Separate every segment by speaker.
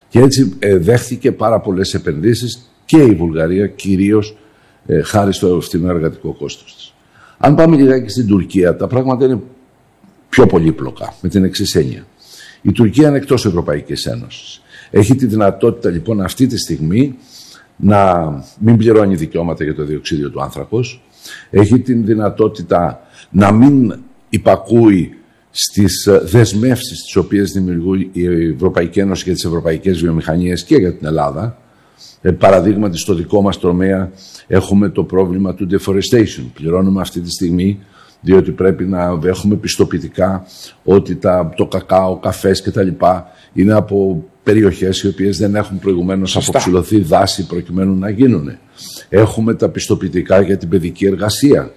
Speaker 1: Και έτσι δέχθηκε πάρα πολλές επενδύσεις και η Βουλγαρία, κυρίως χάρη στο φθηνό εργατικό κόστος της. Αν πάμε λιγάκι στην Τουρκία, τα πράγματα είναι πιο πολύπλοκα, με την εξής έννοια. Η Τουρκία είναι εκτός Ευρωπαϊκής Ένωσης. Έχει τη δυνατότητα λοιπόν αυτή τη στιγμή να μην πληρώνει δικαιώματα για το διοξείδιο του άνθρακος. Έχει την δυνατότητα να μην υπακούει στις δεσμεύσεις τις οποίες δημιουργεί η Ευρωπαϊκή Ένωση για τις ευρωπαϊκές βιομηχανίες και για την Ελλάδα. Παραδείγματι, στο δικό μας τομέα έχουμε το πρόβλημα του deforestation. Πληρώνουμε αυτή τη στιγμή, διότι πρέπει να έχουμε πιστοποιητικά ότι το κακάο, καφές κτλ. Είναι από περιοχές οι οποίες δεν έχουν προηγουμένως αποψηλωθεί δάση προκειμένου να γίνουν. Έχουμε τα πιστοποιητικά για την παιδική εργασία.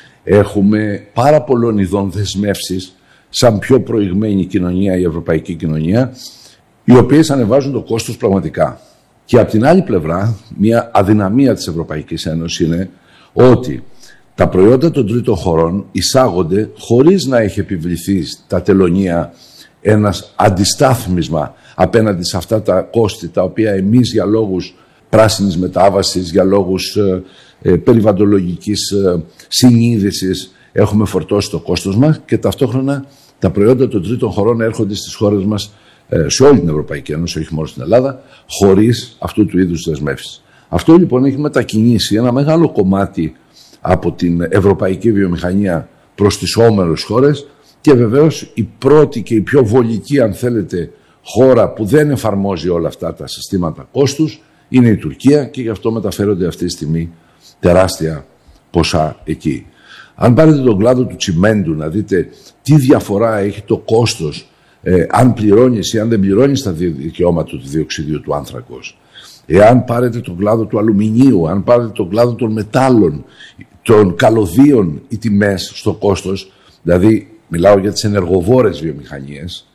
Speaker 1: Έχουμε πάρα πολλών ειδών δεσμεύσεις σαν πιο προηγμένη κοινωνία, η ευρωπαϊκή κοινωνία, οι οποίες ανεβάζουν το κόστος πραγματικά. Και από την άλλη πλευρά, μια αδυναμία της Ευρωπαϊκής Ένωσης είναι ότι τα προϊόντα των τρίτων χωρών εισάγονται χωρίς να έχει επιβληθεί στα τελωνία ένας αντιστάθμισμα απέναντι σε αυτά τα κόστη, τα οποία εμείς για λόγους πράσινης μετάβασης, για λόγους περιβαλλοντολογικής συνείδησης έχουμε φορτώσει το κόστος μας, και ταυτόχρονα τα προϊόντα των τρίτων χωρών έρχονται στις χώρες μας, σε όλη την Ευρωπαϊκή Ένωση, όχι μόνο στην Ελλάδα, χωρίς αυτού του είδους δεσμεύσεις. Αυτό λοιπόν έχει μετακινήσει ένα μεγάλο κομμάτι από την ευρωπαϊκή βιομηχανία προς τις όμερες χώρες, και βεβαίως η πρώτη και η πιο βολική, αν θέλετε, χώρα που δεν εφαρμόζει όλα αυτά τα συστήματα κόστους είναι η Τουρκία, και γι' αυτό μεταφέρονται αυτή τη στιγμή τεράστια ποσά εκεί. Αν πάρετε τον κλάδο του τσιμέντου να δείτε τι διαφορά έχει το κόστος αν πληρώνεις ή αν δεν πληρώνεις τα δικαιώματα του διοξιδίου του άνθρακος. Εάν πάρετε τον κλάδο του αλουμινίου, αν πάρετε τον κλάδο των μετάλλων, των καλωδίων, οι τιμές στο κόστος, δηλαδή μιλάω για τις ενεργοβόρες βιομηχανίες,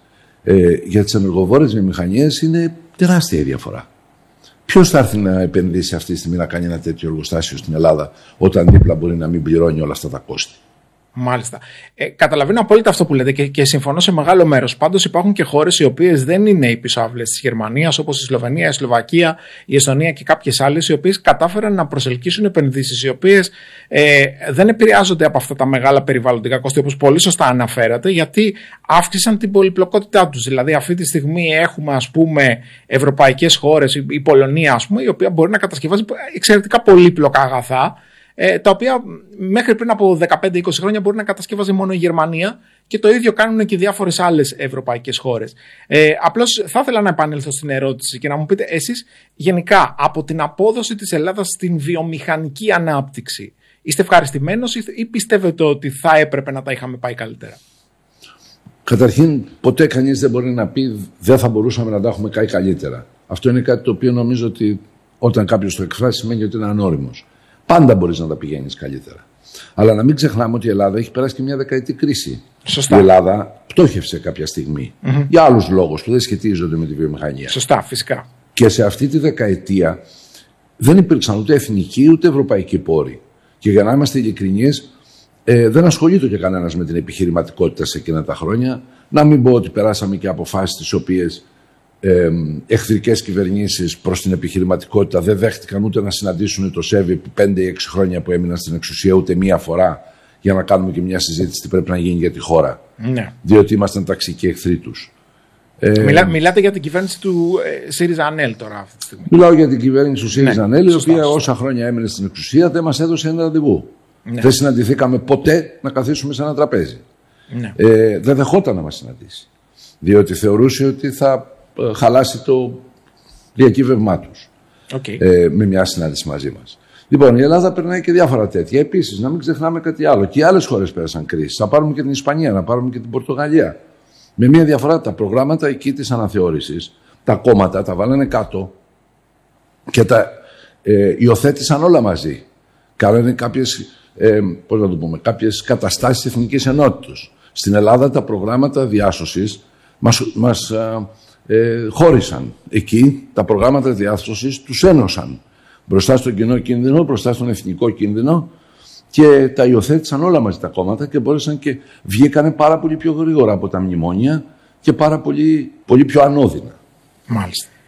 Speaker 1: για τις ενεργοβόρες βιομηχανίες είναι τεράστια η διαφορά. Ποιος θα έρθει να επενδύσει αυτή τη στιγμή να κάνει ένα τέτοιο εργοστάσιο στην Ελλάδα, όταν δίπλα μπορεί να μην πληρώνει όλα αυτά τα κόστη?
Speaker 2: Μάλιστα. Καταλαβαίνω απόλυτα αυτό που λέτε και συμφωνώ σε μεγάλο μέρος. Πάντως υπάρχουν και χώρες οι οποίες δεν είναι οι πισωάβλες της Γερμανίας, όπως η Σλοβενία, η Σλοβακία, η Εστονία και κάποιες άλλες, οι οποίες κατάφεραν να προσελκύσουν επενδύσεις, οι οποίες δεν επηρεάζονται από αυτά τα μεγάλα περιβαλλοντικά κόστη, όπως πολύ σωστά αναφέρατε, γιατί αύξησαν την πολυπλοκότητά τους. Δηλαδή, αυτή τη στιγμή έχουμε, ας πούμε, ευρωπαϊκές χώρες, η Πολωνία, ας πούμε, η οποία μπορεί να κατασκευάζει εξαιρετικά πολύπλοκα αγαθά, τα οποία μέχρι πριν από 15-20 χρόνια μπορεί να κατασκεύαζε μόνο η Γερμανία, και το ίδιο κάνουν και διάφορες άλλες ευρωπαϊκές χώρες. Απλώς θα ήθελα να επανέλθω στην ερώτηση και να μου πείτε εσείς γενικά από την απόδοση της Ελλάδας στην βιομηχανική ανάπτυξη. Είστε ευχαριστημένος ή πιστεύετε ότι θα έπρεπε να τα είχαμε πάει καλύτερα?
Speaker 1: Καταρχήν, ποτέ κανείς δεν μπορεί να πει δεν θα μπορούσαμε να τα έχουμε πάει καλύτερα. Αυτό είναι κάτι το οποίο νομίζω ότι όταν κάποιος το εκφράσει σημαίνει ότι είναι ανώριμος. Πάντα μπορείς να τα πηγαίνεις καλύτερα. Αλλά να μην ξεχνάμε ότι η Ελλάδα έχει περάσει και μια δεκαετή κρίση.
Speaker 2: Σωστά.
Speaker 1: Η Ελλάδα πτώχευσε κάποια στιγμή. Για άλλους λόγους που δεν σχετίζονται με τη βιομηχανία.
Speaker 2: Σωστά, φυσικά.
Speaker 1: Και σε αυτή τη δεκαετία δεν υπήρξαν ούτε εθνικοί ούτε ευρωπαϊκοί πόροι. Και για να είμαστε ειλικρινείς, δεν ασχολείται και κανένας με την επιχειρηματικότητα σε εκείνα τα χρόνια. Να μην πω ότι περάσαμε και αποφάσεις τις οποίες εχθρικές κυβερνήσεις προς την επιχειρηματικότητα δεν δέχτηκαν ούτε να συναντήσουν το ΣΕΒ επί 5-6 χρόνια που έμειναν στην εξουσία, ούτε μία φορά για να κάνουμε και μια συζήτηση τι πρέπει να γίνει για τη χώρα.
Speaker 2: Ναι.
Speaker 1: Διότι ήμασταν ταξικοί εχθροί τους.
Speaker 2: Μιλάτε για την κυβέρνηση του ΣΥΡΙΖΑ ΑΝΕΛ τώρα αυτή τη στιγμή?
Speaker 1: Μιλάω για την κυβέρνηση του ΣΥΡΙΖΑ ΑΝΕΛ, η οποία
Speaker 2: σωστά.
Speaker 1: όσα χρόνια έμεινε στην εξουσία δεν μας έδωσε ένα ραντεβού. Ναι. Δεν συναντηθήκαμε ποτέ να καθίσουμε σε ένα τραπέζι. Ναι. Δεν δεχόταν να μας συναντήσει. Διότι θεωρούσε ότι θα χαλάσει το διακύβευμά τους με μια συνάντηση μαζί μας. Λοιπόν, η Ελλάδα περνάει και διάφορα τέτοια. Επίσης, να μην ξεχνάμε κάτι άλλο. Και οι άλλες χώρες πέρασαν κρίσεις. Να πάρουμε και την Ισπανία, να πάρουμε και την Πορτογαλία. Με μια διαφορά, τα προγράμματα εκεί της αναθεώρησης, τα κόμματα τα βάλανε κάτω και τα υιοθέτησαν όλα μαζί. Κάνανε κάποιες καταστάσεις εθνικής ενότητας. Στην Ελλάδα τα προγράμματα διάσωσης μας χώρισαν. Εκεί τα προγράμματα διάσωσης τους ένωσαν. Μπροστά στον κοινό κίνδυνο, μπροστά στον εθνικό κίνδυνο, και τα υιοθέτησαν όλα μαζί τα κόμματα και μπόρεσαν και βγήκανε πάρα πολύ πιο γρήγορα από τα μνημόνια και πάρα πολύ πιο ανώδυνα.
Speaker 2: Μάλιστα.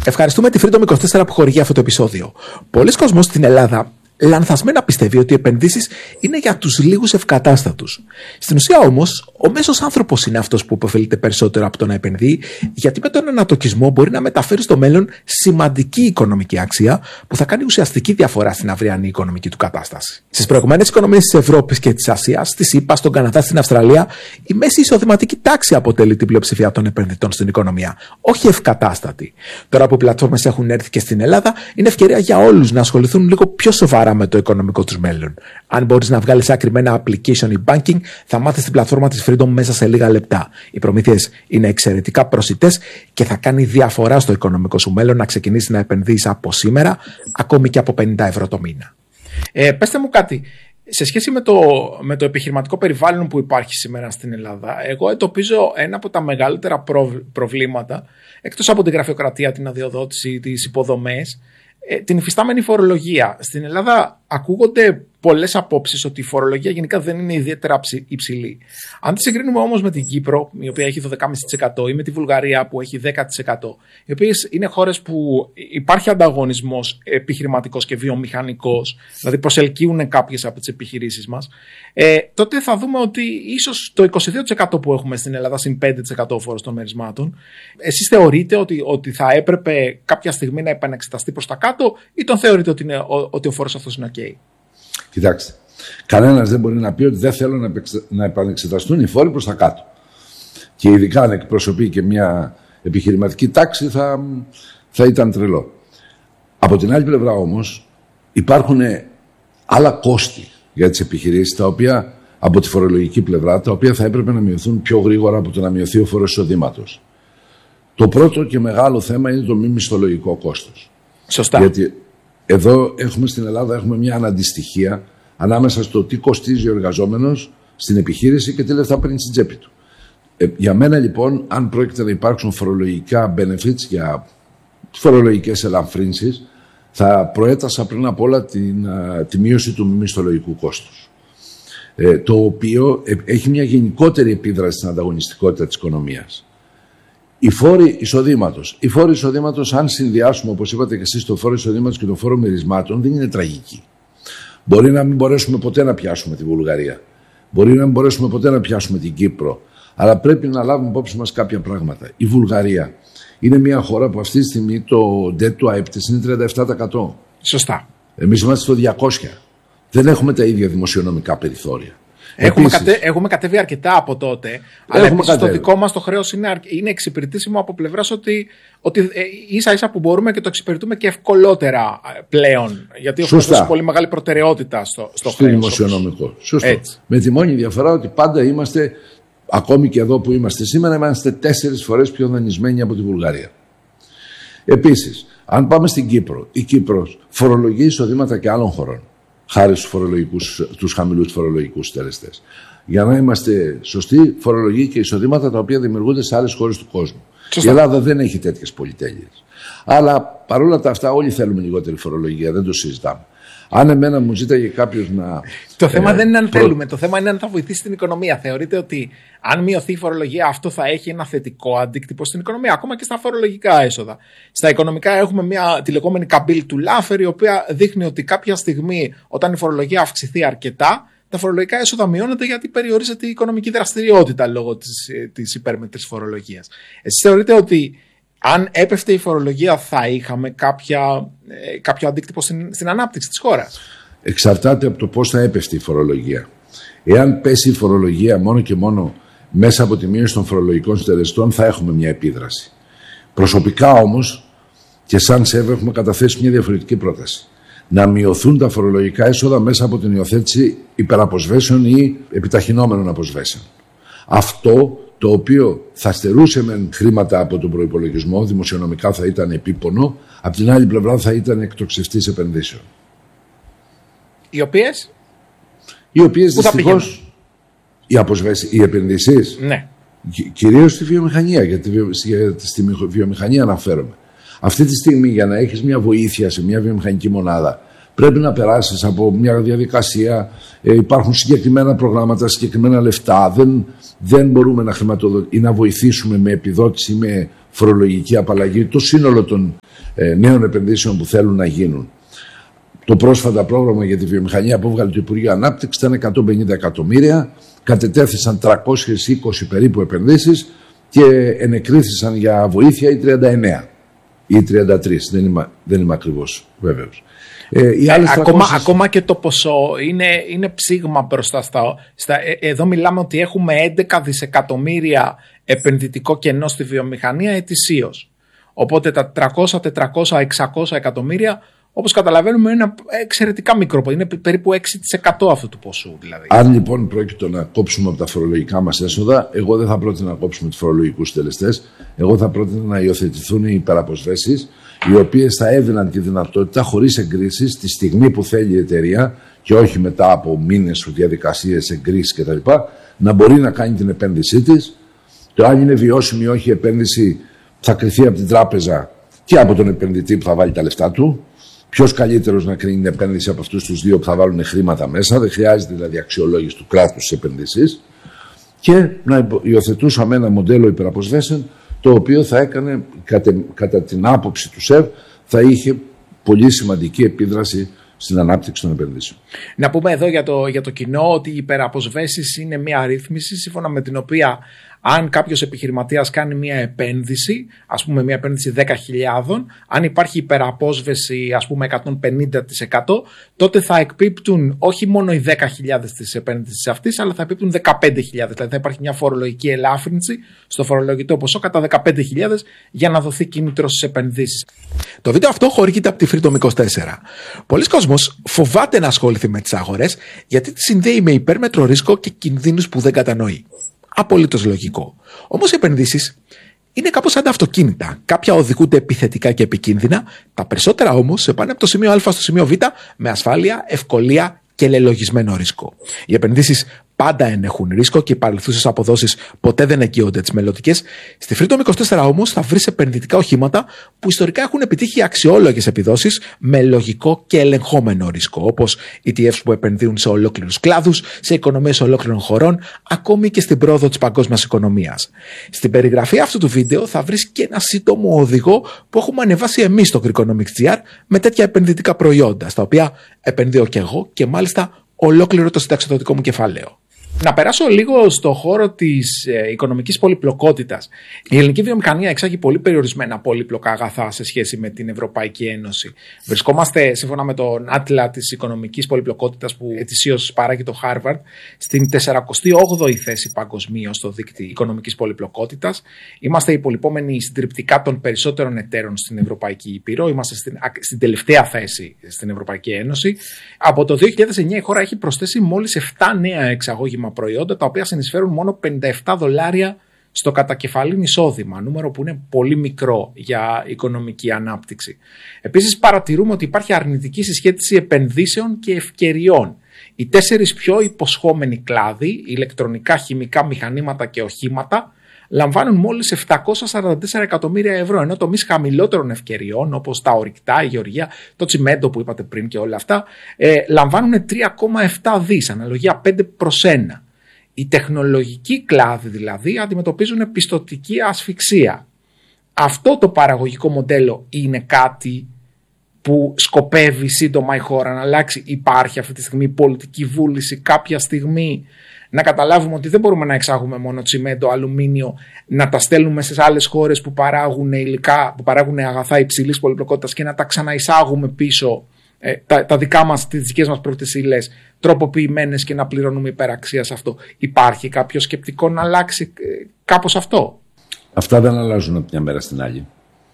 Speaker 2: Ευχαριστούμε τη Freedom 24 που χορηγεί αυτό το επεισόδιο. Πολλοί κόσμος στην Ελλάδα λανθασμένα πιστεύει ότι οι επενδύσεις είναι για τους λίγους ευκατάστατους. Στην ουσία όμως, ο μέσος άνθρωπος είναι αυτός που υποφελείται περισσότερο από το να επενδύει, γιατί με τον ανατοκισμό μπορεί να μεταφέρει στο μέλλον σημαντική οικονομική αξία που θα κάνει ουσιαστική διαφορά στην αυριανή οικονομική του κατάσταση. Στις προηγμένες οικονομίες της Ευρώπης και της Ασίας, στη ΗΠΑ, στον Καναδά, στην Αυστραλία, η μέση εισοδηματική τάξη αποτελεί την πλειοψηφία των επενδυτών στην οικονομία, όχι ευκατάστατη. Τώρα που οι πλατφόρμες έχουν έρθει και στην Ελλάδα, είναι ευκαιρία για όλους να ασχοληθούν λίγο πιο σοβαρά με το οικονομικό τους μέλλον. Αν μπορείς να βγάλεις άκρη με ένα application ή banking, θα μάθεις την πλατφόρμα της Freedom μέσα σε λίγα λεπτά. Οι προμήθειες είναι εξαιρετικά προσιτές και θα κάνει διαφορά στο οικονομικό σου μέλλον να ξεκινήσεις να επενδύεις από σήμερα, ακόμη και από 50 ευρώ το μήνα. Πέστε μου κάτι. Σε σχέση με το επιχειρηματικό περιβάλλον που υπάρχει σήμερα στην Ελλάδα, εγώ εντοπίζω ένα από τα μεγαλύτερα προβλήματα, εκτός από την γραφειοκρατία, την αδειοδότηση, τις υποδομές, την υφιστάμενη φορολογία. Στην Ελλάδα ακούγονται πολλές απόψεις ότι η φορολογία γενικά δεν είναι ιδιαίτερα υψηλή. Αν τη συγκρίνουμε όμως με την Κύπρο, η οποία έχει 12,5%, ή με τη Βουλγαρία που έχει 10%, οι οποίες είναι χώρες που υπάρχει ανταγωνισμός επιχειρηματικός και βιομηχανικός, δηλαδή προσελκύουν κάποιες από τις επιχειρήσεις μας, τότε θα δούμε ότι ίσως το 22% που έχουμε στην Ελλάδα, συν 5% φόρος των μερισμάτων, εσείς θεωρείτε ότι θα έπρεπε κάποια στιγμή να επανεξεταστεί προς τα κάτω, ή τον θεωρείτε ότι ο φόρος αυτός είναι OK?
Speaker 1: Κοιτάξτε, κανένας δεν μπορεί να πει ότι δεν θέλω να επανεξεταστούν οι φόροι προς τα κάτω. Και ειδικά αν εκπροσωπεί και μια επιχειρηματική τάξη θα ήταν τρελό. Από την άλλη πλευρά όμως υπάρχουν άλλα κόστη για τις επιχειρήσεις, τα οποία από τη φορολογική πλευρά, τα οποία θα έπρεπε να μειωθούν πιο γρήγορα από το να μειωθεί ο φόρος εισοδήματος. Το πρώτο και μεγάλο θέμα είναι το μη μισθολογικό κόστος.
Speaker 2: Σωστά.
Speaker 1: Γιατί εδώ στην Ελλάδα έχουμε μια αναντιστοιχία ανάμεσα στο τι κοστίζει ο εργαζόμενος στην επιχείρηση και τι λεφτά παίρνει στην τσέπη του. Για μένα λοιπόν, αν πρόκειται να υπάρξουν φορολογικά benefits για φορολογικές ελαφρύνσεις, θα προέτασα πριν απ' όλα τη μείωση του μη μισθολογικού κόστους. Το οποίο έχει μια γενικότερη επίδραση στην ανταγωνιστικότητα της οικονομίας. Οι φόροι εισοδήματος, αν συνδυάσουμε, όπως είπατε και εσείς, το φόρο εισοδήματος και το φόρο μερισμάτων, δεν είναι τραγική. Μπορεί να μην μπορέσουμε ποτέ να πιάσουμε τη Βουλγαρία. Μπορεί να μην μπορέσουμε ποτέ να πιάσουμε την Κύπρο. Αλλά πρέπει να λάβουμε υπόψη μας κάποια πράγματα. Η Βουλγαρία είναι μια χώρα που αυτή τη στιγμή το debt to ΑΕΠ της είναι 37%.
Speaker 2: Σωστά.
Speaker 1: Εμείς είμαστε στο 200. Δεν έχουμε τα ίδια δημοσιονομικά περιθώρια.
Speaker 2: Έχουμε κατέβει αρκετά από τότε, αλλά επίσης το δικό μας το χρέος είναι εξυπηρετήσιμο από πλευράς ότι ίσα-ίσα που μπορούμε και το εξυπηρετούμε και ευκολότερα πλέον. Γιατί ο χρέος έχει πολύ μεγάλη προτεραιότητα στο χρέος.
Speaker 1: Δημοσιονομικό. Σωστό. Έτσι. Με τη μόνη διαφορά ότι πάντα είμαστε, ακόμη και εδώ που είμαστε σήμερα, είμαστε 4 φορές πιο δανεισμένοι από τη Βουλγαρία. Επίσης, αν πάμε στην Κύπρο, η Κύπρος φορολογεί εισοδήματα και άλλων χωρών, χάρη στους χαμηλούς φορολογικούς συντελεστές. Για να είμαστε σωστοί, φορολογεί και εισοδήματα τα οποία δημιουργούνται σε άλλες χώρες του κόσμου. Σωστά. Η Ελλάδα δεν έχει τέτοιες πολυτέλειες. Αλλά παρόλα τα αυτά, όλοι θέλουμε λιγότερη φορολογία, δεν το συζητάμε. Αν εμένα μου ζήταγε κάποιος να.
Speaker 2: Το θέμα δεν είναι αν θέλουμε, το θέμα είναι αν θα βοηθήσει την οικονομία. Θεωρείτε ότι αν μειωθεί η φορολογία, αυτό θα έχει ένα θετικό αντίκτυπο στην οικονομία, ακόμα και στα φορολογικά έσοδα? Στα οικονομικά έχουμε τη λεγόμενη καμπύλη του Λάφερ, η οποία δείχνει ότι κάποια στιγμή, όταν η φορολογία αυξηθεί αρκετά, τα φορολογικά έσοδα μειώνονται γιατί περιορίζεται η οικονομική δραστηριότητα λόγω της υπέρμετρης φορολογίας. Εσείς θεωρείτε ότι αν έπεφτε η φορολογία θα είχαμε κάποιο αντίκτυπο στην ανάπτυξη της χώρας?
Speaker 1: Εξαρτάται από το πώς θα έπεφτε η φορολογία. Εάν πέσει η φορολογία μόνο και μόνο μέσα από τη μείωση των φορολογικών συντελεστών, θα έχουμε μια επίδραση. Προσωπικά όμως και σαν ΣΕΒ έχουμε καταθέσει μια διαφορετική πρόταση. Να μειωθούν τα φορολογικά έσοδα μέσα από την υιοθέτηση υπεραποσβέσεων ή επιταχυνόμενων αποσβέσεων. Αυτό το οποίο θα στερούσε με χρήματα από τον προϋπολογισμό, δημοσιονομικά θα ήταν επίπονο, από την άλλη πλευρά θα ήταν εκτοξευτής επενδύσεων. Οι οποίες δυστυχώς οι επενδύσεις,
Speaker 2: ναι,
Speaker 1: κυρίως στη βιομηχανία, γιατί στη βιομηχανία αναφέρομαι. Αυτή τη στιγμή για να έχεις μια βοήθεια σε μια βιομηχανική μονάδα πρέπει να περάσεις από μια διαδικασία, υπάρχουν συγκεκριμένα προγράμματα, συγκεκριμένα λεφτά, δεν μπορούμε να χρηματοδοτήσουμε ή να βοηθήσουμε με επιδότηση, με φορολογική απαλλαγή το σύνολο των νέων επενδύσεων που θέλουν να γίνουν. Το πρόσφατα πρόγραμμα για τη βιομηχανία που έβγαλε το Υπουργείο Ανάπτυξη ήταν 150 εκατομμύρια, κατετέθησαν 320 περίπου επενδύσεις και ενεκρίθησαν για βοήθεια οι 39 ή 33, δεν είμαι ακριβώς βέβαιος.
Speaker 2: Ακόμα και το ποσό είναι ψήγμα μπροστά εδώ μιλάμε ότι έχουμε 11 δισεκατομμύρια επενδυτικό κενό στη βιομηχανία ετησίως. Οπότε τα 300, 400, 600 εκατομμύρια, όπως καταλαβαίνουμε, είναι ένα εξαιρετικά μικρό, είναι περίπου 6% αυτού του ποσού. Δηλαδή.
Speaker 1: Αν λοιπόν πρόκειται να κόψουμε από τα φορολογικά μας έσοδα, εγώ δεν θα πρότεινα να κόψουμε τους φορολογικούς συντελεστές. Εγώ θα πρότεινα να υιοθετηθούν οι υπεραποσβέσεις, οι οποίες θα έδιναν τη δυνατότητα, χωρίς εγκρίσεις, τη στιγμή που θέλει η εταιρεία και όχι μετά από μήνες διαδικασίες, εγκρίσεις κτλ., να μπορεί να κάνει την επένδυσή της. Το αν είναι βιώσιμη ή όχι η επένδυση θα κριθεί από την τράπεζα και από τον επενδυτή που θα βάλει τα λεφτά του. Ποιος καλύτερος να κρίνει την επένδυση από αυτούς τους δύο που θα βάλουν χρήματα μέσα. Δεν χρειάζεται δηλαδή αξιολόγηση του κράτους στις επενδύσεις. Και να υιοθετούσαμε ένα μοντέλο υπεραποσβέσεων, το οποίο θα έκανε, κατά την άποψη του ΣΕΒ, θα είχε πολύ σημαντική επίδραση στην ανάπτυξη των επενδύσεων.
Speaker 2: Να πούμε εδώ για το κοινό ότι οι υπεραποσβέσεις είναι μια ρύθμιση σύμφωνα με την οποία αν κάποιος επιχειρηματίας κάνει μια επένδυση, ας πούμε μια επένδυση 10.000, αν υπάρχει υπεραπόσβεση ας πούμε 150%, τότε θα εκπίπτουν όχι μόνο οι 10.000 της επένδυσης αυτής, αλλά θα εκπίπτουν 15.000. Δηλαδή θα υπάρχει μια φορολογική ελάφρυνση στο φορολογητό ποσό κατά 15.000 για να δοθεί κίνητρο στις επενδύσεις.
Speaker 3: Το βίντεο αυτό χορηγείται από τη Freedom 24. Πολλοί κόσμος φοβάται να ασχοληθεί με τις αγορές γιατί τη συνδέει με υπέρμετρο ρίσκο και κινδύνους που δεν κατανοεί. Απολύτως λογικό. Όμως οι επενδύσεις είναι κάπως σαν τα αυτοκίνητα. Κάποια οδηγούνται επιθετικά και επικίνδυνα, τα περισσότερα όμως σε πάνε από το σημείο Α στο σημείο Β με ασφάλεια, ευκολία και λελογισμένο ρίσκο. Οι επενδύσεις πάντα ενέχουν ρίσκο και οι παρελθούσες αποδόσεις ποτέ δεν εγγυώνται τις μελλοντικές. Στη Freedom 24 όμως θα βρεις επενδυτικά οχήματα που ιστορικά έχουν επιτύχει αξιόλογες επιδόσεις με λογικό και ελεγχόμενο ρίσκο, όπως ETFs που επενδύουν σε ολόκληρους κλάδους, σε οικονομίες ολόκληρων χωρών, ακόμη και στην πρόοδο της παγκόσμιας οικονομίας. Στην περιγραφή αυτού του βίντεο θα βρεις και ένα σύντομο οδηγό που έχουμε ανεβάσει εμείς στο Greekonomics.gr με τέτοια επενδυτικά προϊόντα, στα οποία επενδύω και εγώ και μάλιστα ολόκληρο το συνταξιδοτικό μου κεφάλαιο.
Speaker 2: Να περάσω λίγο στο χώρο της οικονομικής πολυπλοκότητας. Η ελληνική βιομηχανία εξάγει πολύ περιορισμένα πολύπλοκα αγαθά σε σχέση με την Ευρωπαϊκή Ένωση. Βρισκόμαστε, σύμφωνα με τον άτλα της οικονομικής πολυπλοκότητας που ετησίως παράγει το Harvard, στην 48η θέση παγκοσμίως στο δίκτυο οικονομικής πολυπλοκότητας. Είμαστε υπολοιπόμενοι συντριπτικά των περισσότερων εταίρων στην Ευρωπαϊκή Ήπειρο. Είμαστε στην τελευταία θέση στην Ευρωπαϊκή Ένωση. Από το 2009 η χώρα έχει προσθέσει μόλις 7 νέα εξαγώγημα προϊόντα, τα οποία συνεισφέρουν μόνο $57 στο κατακεφαλήν εισόδημα, νούμερο που είναι πολύ μικρό για οικονομική ανάπτυξη. Επίσης παρατηρούμε ότι υπάρχει αρνητική συσχέτιση επενδύσεων και ευκαιριών. Οι 4 πιο υποσχόμενοι κλάδοι, ηλεκτρονικά, χημικά, μηχανήματα και οχήματα, λαμβάνουν μόλις 744 εκατομμύρια ευρώ, ενώ τομείς χαμηλότερων ευκαιριών, όπως τα ορυκτά, η γεωργία, το τσιμέντο που είπατε πριν και όλα αυτά, λαμβάνουν 3,7 δις, αναλογία 5/1. Οι τεχνολογικοί κλάδοι δηλαδή αντιμετωπίζουν πιστωτική ασφυξία. Αυτό το παραγωγικό μοντέλο είναι κάτι που σκοπεύει σύντομα η χώρα να αλλάξει? Υπάρχει αυτή τη στιγμή πολιτική βούληση κάποια στιγμή να καταλάβουμε ότι δεν μπορούμε να εξάγουμε μόνο τσιμέντο, αλουμίνιο, να τα στέλνουμε σε άλλες χώρες που παράγουν υλικά, που παράγουν αγαθά υψηλής πολυπλοκότητας και να τα ξαναεισάγουμε πίσω, τα δικά μας, τις δικές μας πρώτες ύλες, τροποποιημένες, και να πληρώνουμε υπεραξία σε αυτό? Υπάρχει κάποιο σκεπτικό να αλλάξει κάπως αυτό?
Speaker 1: Αυτά δεν αλλάζουν από μια μέρα στην άλλη.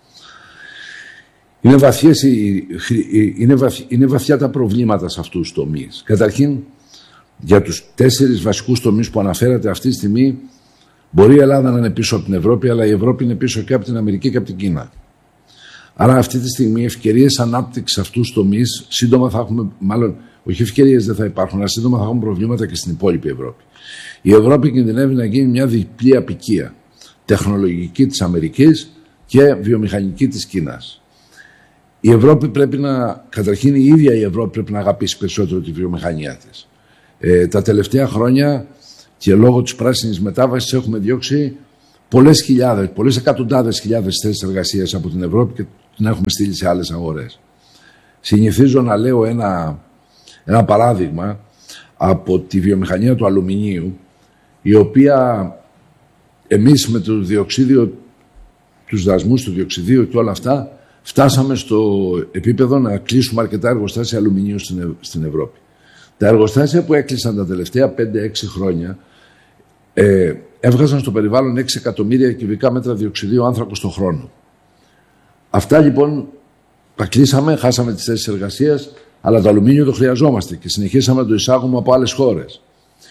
Speaker 1: Είναι βαθιά τα προβλήματα σε αυτούς τους τομείς. Καταρχήν, για τους 4 βασικούς τομείς που αναφέρατε αυτή τη στιγμή, μπορεί η Ελλάδα να είναι πίσω από την Ευρώπη, αλλά η Ευρώπη είναι πίσω και από την Αμερική και από την Κίνα. Άρα αυτή τη στιγμή ευκαιρίες ανάπτυξης σε αυτούς τους τομείς, σύντομα θα έχουμε, μάλλον όχι ευκαιρίες δεν θα υπάρχουν, αλλά σύντομα θα έχουμε προβλήματα και στην υπόλοιπη Ευρώπη. Η Ευρώπη κινδυνεύει να γίνει μια διπλή απικία. Τεχνολογική της Αμερικής και βιομηχανική της Κίνας. Η Ευρώπη πρέπει να, καταρχήν η ίδια η Ευρώπη πρέπει να αγαπήσει περισσότερο τη βιομηχανία της. Τα τελευταία χρόνια και λόγω της πράσινης μετάβασης έχουμε διώξει πολλές εκατοντάδες χιλιάδες θέσεις εργασίας από την Ευρώπη και την έχουμε στείλει σε άλλες αγορές. Συνηθίζω να λέω ένα παράδειγμα από τη βιομηχανία του αλουμινίου, η οποία εμείς με το διοξίδιο, τους δασμούς του διοξιδίου και όλα αυτά, φτάσαμε στο επίπεδο να κλείσουμε αρκετά εργοστάσια αλουμινίου στην Ευρώπη. Τα εργοστάσια που έκλεισαν τα τελευταία 5-6 χρόνια έβγαζαν στο περιβάλλον 6 εκατομμύρια κυβικά μέτρα διοξιδίου άνθρακος το χρόνο. Αυτά λοιπόν τα κλείσαμε, χάσαμε τις θέσεις εργασίας, αλλά το αλουμίνιο το χρειαζόμαστε και συνεχίσαμε να το εισάγουμε από άλλες χώρες.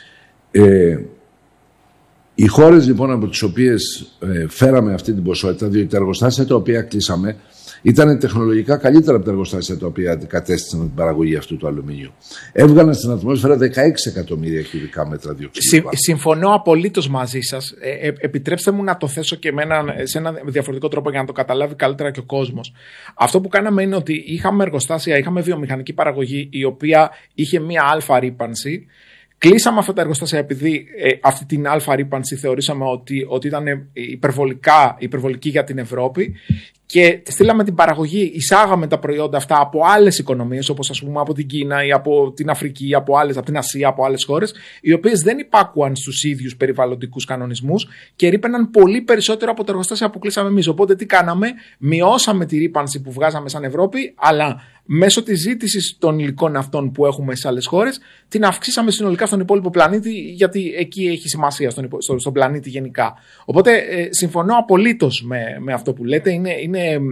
Speaker 1: Οι χώρες λοιπόν από τις οποίες φέραμε αυτή την ποσότητα, διότι τα εργοστάσια τα οποία κλείσαμε ήταν τεχνολογικά καλύτερα από τα εργοστάσια τα οποία αντικατέστησαν την παραγωγή αυτού του αλουμινίου. Έβγαλαν στην ατμόσφαιρα 16 εκατομμύρια κυβικά μέτρα διοξιδίου.
Speaker 2: Συμφωνώ απολύτως μαζί σας. Επιτρέψτε μου να το θέσω και σε ένα διαφορετικό τρόπο για να το καταλάβει καλύτερα και ο κόσμος. Αυτό που κάναμε είναι ότι είχαμε εργοστάσια, είχαμε βιομηχανική παραγωγή η οποία είχε μία αλφα ρύπανση. Κλείσαμε αυτά τα εργοστάσια επειδή αυτή την αλφα ρύπανση θεωρήσαμε ότι ήταν υπερβολική για την Ευρώπη και στείλαμε την παραγωγή, εισάγαμε τα προϊόντα αυτά από άλλες οικονομίες, όπως ας πούμε από την Κίνα ή από την Αφρική, από την Ασία, από άλλες χώρες, οι οποίες δεν υπάκουαν στους ίδιους περιβαλλοντικούς κανονισμούς και ρύπαιναν πολύ περισσότερο από τα εργοστάσια που κλείσαμε εμείς. Οπότε τι κάναμε, μειώσαμε τη ρύπανση που βγάζαμε σαν Ευρώπη, αλλά μέσω της ζήτησης των υλικών αυτών που έχουμε σε άλλες χώρες, την αυξήσαμε συνολικά στον υπόλοιπο πλανήτη, γιατί εκεί έχει σημασία στον πλανήτη γενικά. Οπότε συμφωνώ απολύτως με αυτό που λέτε, είναι